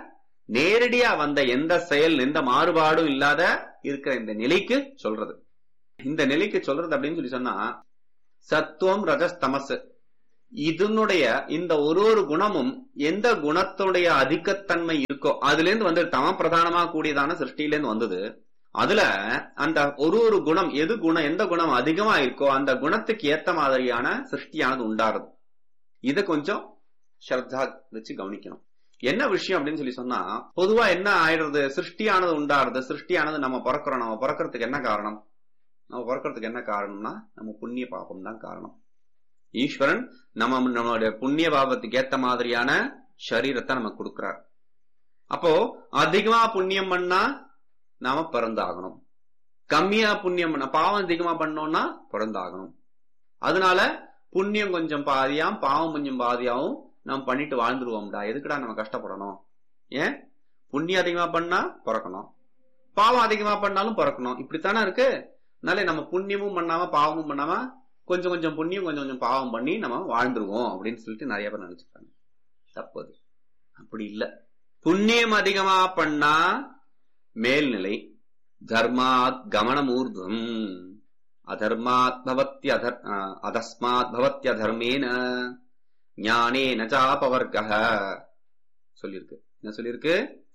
நேரடியா வந்த எந்த செயல் எந்த மாறுபாடும் இல்லாத இருக்கிற இந்த நிலைக்கு சொல்றது. இந்த நிலைக்கு சொல்றது அப்படின்னு சொல்லி சொன்னா சத்துவம் ரஜஸ் தமஸ் இதனுடைய இந்த ஒரு ஒரு குணமும் எந்த குணத்துடைய அதிகத்தன்மை இருக்கோ அதுல இருந்து வந்து தம பிரதானமா கூடியதான சிருஷ்டியிலேருந்து வந்தது. அதுல அந்த ஒரு ஒரு குணம் எது குணம் எந்த குணம் அதிகமா இருக்கோ அந்த குணத்துக்கு ஏத்த மாதிரியான சிருஷ்டியானது உண்டாருது. இத கொஞ்சம் ஸ்ரத்தா வச்சு கவனிக்கணும். என்ன விஷயம் அப்படின்னு சொல்லி சொன்னா பொதுவா என்ன ஆயிடுறது, சிருஷ்டியானது உண்டாருது. சிருஷ்டியானது நம்ம பிறக்கிறோம். நம்ம பிறக்கிறதுக்கு என்ன காரணம்? நம்ம பிறக்கிறதுக்கு என்ன காரணம்னா நம்ம புண்ணிய பாபம் தான் காரணம். ஈஸ்வரன் நம்ம நம்மளுடைய புண்ணிய பாபத்துக்கு ஏத்த மாதிரியான சரீரத்தை நமக்கு கொடுக்கிறார். அப்போ அதிகமா புண்ணியம் பண்ணா நாம பிறந்தாகணும், கம்மியா புண்ணியம் பண்ண பாவம் அதிகமா பண்ணோம்னா பிறந்தாகணும். அதனால புண்ணியம் கொஞ்சம் பாதியாம் பாவம் கொஞ்சம் பாதியாவும் நம்ம பண்ணிட்டு வாழ்ந்துருவோம்டா. எதுக்குடா நம்ம கஷ்டப்படணும்? ஏன் புண்ணியம் அதிகமா பண்ணா பிறக்கணும், பாவம் அதிகமா பண்ணாலும் பிறக்கணும். இப்படித்தானே இருக்கு. அதனால நம்ம புண்ணியமும் பண்ணாம பாவமும் பண்ணாம கொஞ்சம் கொஞ்சம் புண்ணியம் கொஞ்சம் கொஞ்சம் பாவம் பண்ணி நம்ம வாழ்ந்துருவோம் அப்படின்னு சொல்லிட்டு நிறைய பேர் நினைச்சிருக்காங்க. தப்பது. அப்படி இல்ல. புண்ணியம் அதிகமா பண்ணா மேல்நிலை, தர்மாத் கமனமூர்தம், அதர்மாத் பவத்ய அதர் அதஸ்மாத் பவத்ய தர்மேன ஞானேன சாபவர்கஹ சொல்லிருக்கு. என்ன சொல்லிருக்கு?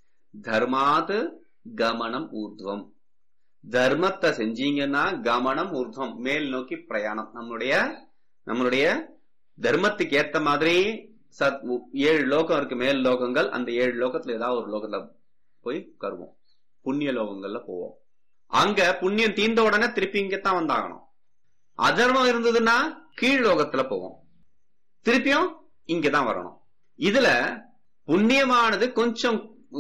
தர்மாத் கமனம் ஊர்துவம். தர்மத்தை செஞ்சீங்கன்னா கமனம் ஊர்துவம், மேல் நோக்கி பிரயாணம். நம்மளுடைய நம்மளுடைய தர்மத்துக்கு ஏத்த மாதிரி சத் ஏழு லோகம் இருக்கு, மேல் லோகங்கள். அந்த ஏழு லோகத்துல ஏதாவது ஒரு லோகத்துல போய் கருவோம், புண்ணிய லோகங்கள்ல போவோம். அங்க புண்ணியம் தீர்ந்த உடனே திருப்பி இங்கத்தான் வந்தாகணும். அதர்மம் இருந்ததுன்னா கீழ் லோகத்துல போவோம், திருப்பியும் இங்கதான் வரணும். இதுல புண்ணியமானது கொஞ்சம்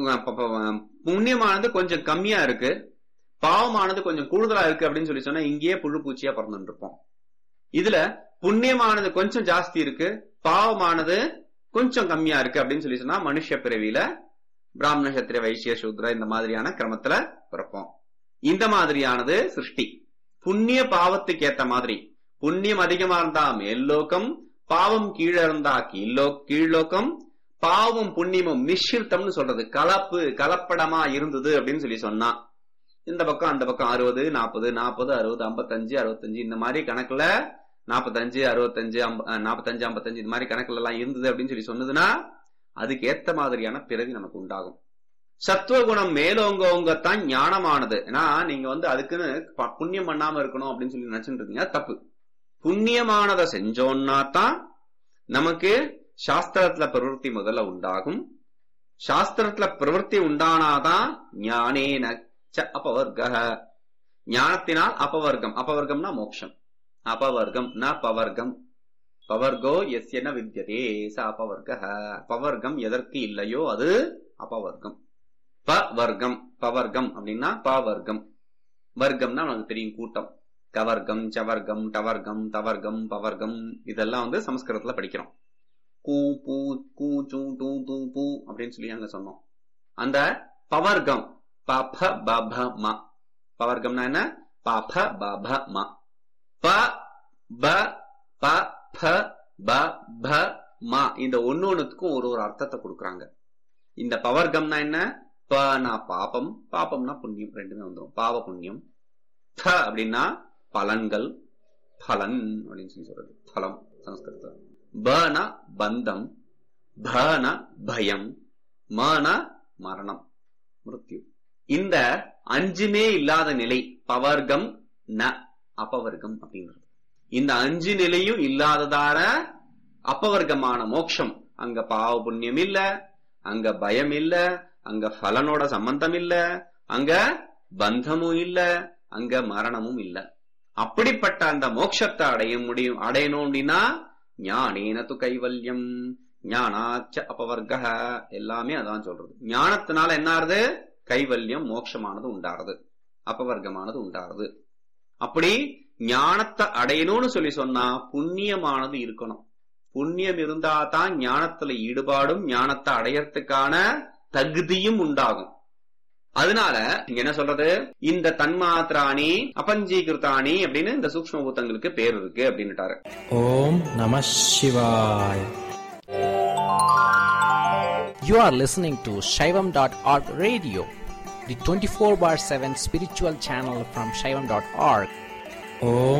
புண்ணியமானது கொஞ்சம் கம்மியா இருக்கு, பாவமானது கொஞ்சம் கூடுதலா இருக்கு அப்படின்னு சொல்லி சொன்னா இங்கேயே புழு பூச்சியா பிறந்துட்டு இருப்போம். இதுல புண்ணியமானது கொஞ்சம் ஜாஸ்தி இருக்கு, பாவமானது கொஞ்சம் கம்மியா இருக்கு அப்படின்னு சொல்லி சொன்னா மனுஷ பிறவியில பிராமண சத்திரிய வைசிய சூத்ர இந்த மாதிரியான கிரமத்துல பிறப்போம். இந்த மாதிரியானது சிருஷ்டி. புண்ணிய பாவத்துக்கு ஏத்த மாதிரி புண்ணியம் அதிகமா இருந்தா மேல் லோகம், பாவம் கீழே இருந்தா கீழோ கீழ்லோகம். பாவம் புண்ணியமும் மிஷ்ரித்தம்னு சொல்றது, கலப்பு கலப்படமா இருந்தது அப்படின்னு சொல்லி சொன்னா இந்த பக்கம் அந்த பக்கம் அறுபது நாற்பது நாற்பது அறுபது ஐம்பத்தஞ்சு அறுபத்தஞ்சு இந்த மாதிரி கணக்குல நாற்பத்தஞ்சு அறுபத்தஞ்சு நாற்பத்தஞ்சு ஐம்பத்தஞ்சு இந்த மாதிரி கணக்குல எல்லாம் இருந்தது அப்படின்னு சொல்லி சொன்னதுன்னா அதுக்கு ஏத்த மாதிரியான பிறவி நமக்கு உண்டாகும். சத்துவகுணம் மேலோங்கத்தான் ஞானமானது. ஏன்னா நீங்க வந்து அதுக்குன்னு புண்ணியம் பண்ணாம இருக்கணும் அப்படின்னு சொல்லி நினைச்சுட்டு இருக்கீங்க, தப்பு. புண்ணியமானதை செஞ்சோம்னா தான் நமக்கு சாஸ்திரத்துல பிரவருத்தி முதல்ல உண்டாகும். சாஸ்திரத்துல பிரவருத்தி உண்டானாதான் ஞானேன அபவர்க, ஞானத்தினால் அபவர்க்கம். அபவர்க்கம்னா மோட்சம். அபவர்க்கம் ந பவர்க்கம். பவர்கோ எஸ்ய ந வித்யதே ச அபவர்க. பவர்க்கம் எதற்கு இல்லையோ அது அபவர்க்கம். பவர்க்கம் பவர்க்கம் அப்படின்னா பவர்க்கம். வர்க்கம்னா நமக்கு தெரியும், கூட்டம். கவர்க்கம் சவர்க்கம் டவர்க்கம் தவர்க்கம் பவர்க்கம் இதெல்லாம் வந்து சமஸ்கிருதத்துல படிக்கிறோம். கூ பூ கூ சூ டூ தூ பூ அப்படின்னு சொல்லி அங்க சொன்னோம். அந்த பவர்க்கம் பப பப ம. பவர்க்கம்னா என்ன? பப பப ம. ப ப ப ப ப ப ம. இந்த ஒன்னு ஒண்ணுத்துக்கும் ஒரு ஒரு அர்த்தத்தை கொடுக்கறாங்க. இந்த பவர்க்கம்னா என்ன? பனா பாபம், பாபம்னா புண்ணியம், ரெண்டுமே வந்துடும். பாவ புண்ணியம். ப அப்படின்னா பலன்கள், பலன் அப்படின்னு சொல்லி சொல்றது, பலம் சமஸ்கிருதம். பனா பந்தம், பனா பயம், மனா மரணம், மிருத்யு. இந்த அஞ்சுமே இல்லாத நிலை பவர்க்கம் ந அபவர்க்கம் அப்படின்றது. இந்த அஞ்சு நிலையும் இல்லாததார அப்பவர்க்கமான மோட்சம். அங்க பாவ புண்ணியம் இல்ல, அங்க பயம் இல்ல, அங்க பலனோட சம்பந்தம் இல்ல, அங்க பந்தமும் இல்ல, அங்க மரணமும் இல்ல. அப்படிப்பட்ட அந்த மோட்சத்தை அடைய முடியும். அடையணும் அப்படின்னா ஞானேன து கைவல்யம், ஞானாச்ச அபவர்க, எல்லாமே அதான் சொல்றது. ஞானத்தினால என்ன ஆறுது? கைவல்யம் மோட்சமானது உண்டாறது, அபவர்க்கமானது உண்டாறது. அப்படி ஞானத்தை அடையணும்னு சொல்லி சொன்னா புண்ணியமானது இருக்கணும். புண்ணியம் இருந்தா தான் ஞானத்துல ஈடுபாடும் ஞானத்தை அடையறதுக்கான தகுதியும் உண்டாகும். அதனால இங்க என்ன சொல்றது? இந்த தன்மாத்திராணி அபஞ்சீகிருத்தாணி அப்படின்னு இந்த சூக்ஷ்ம பூதங்களுக்கு பேர் இருக்கு அப்படின்னுட்டாரு. ஓம் நம சிவாய். You are listening to Shaivam dot org radio, the twenty-four bar seven spiritual channel from Shaivam dot org. Om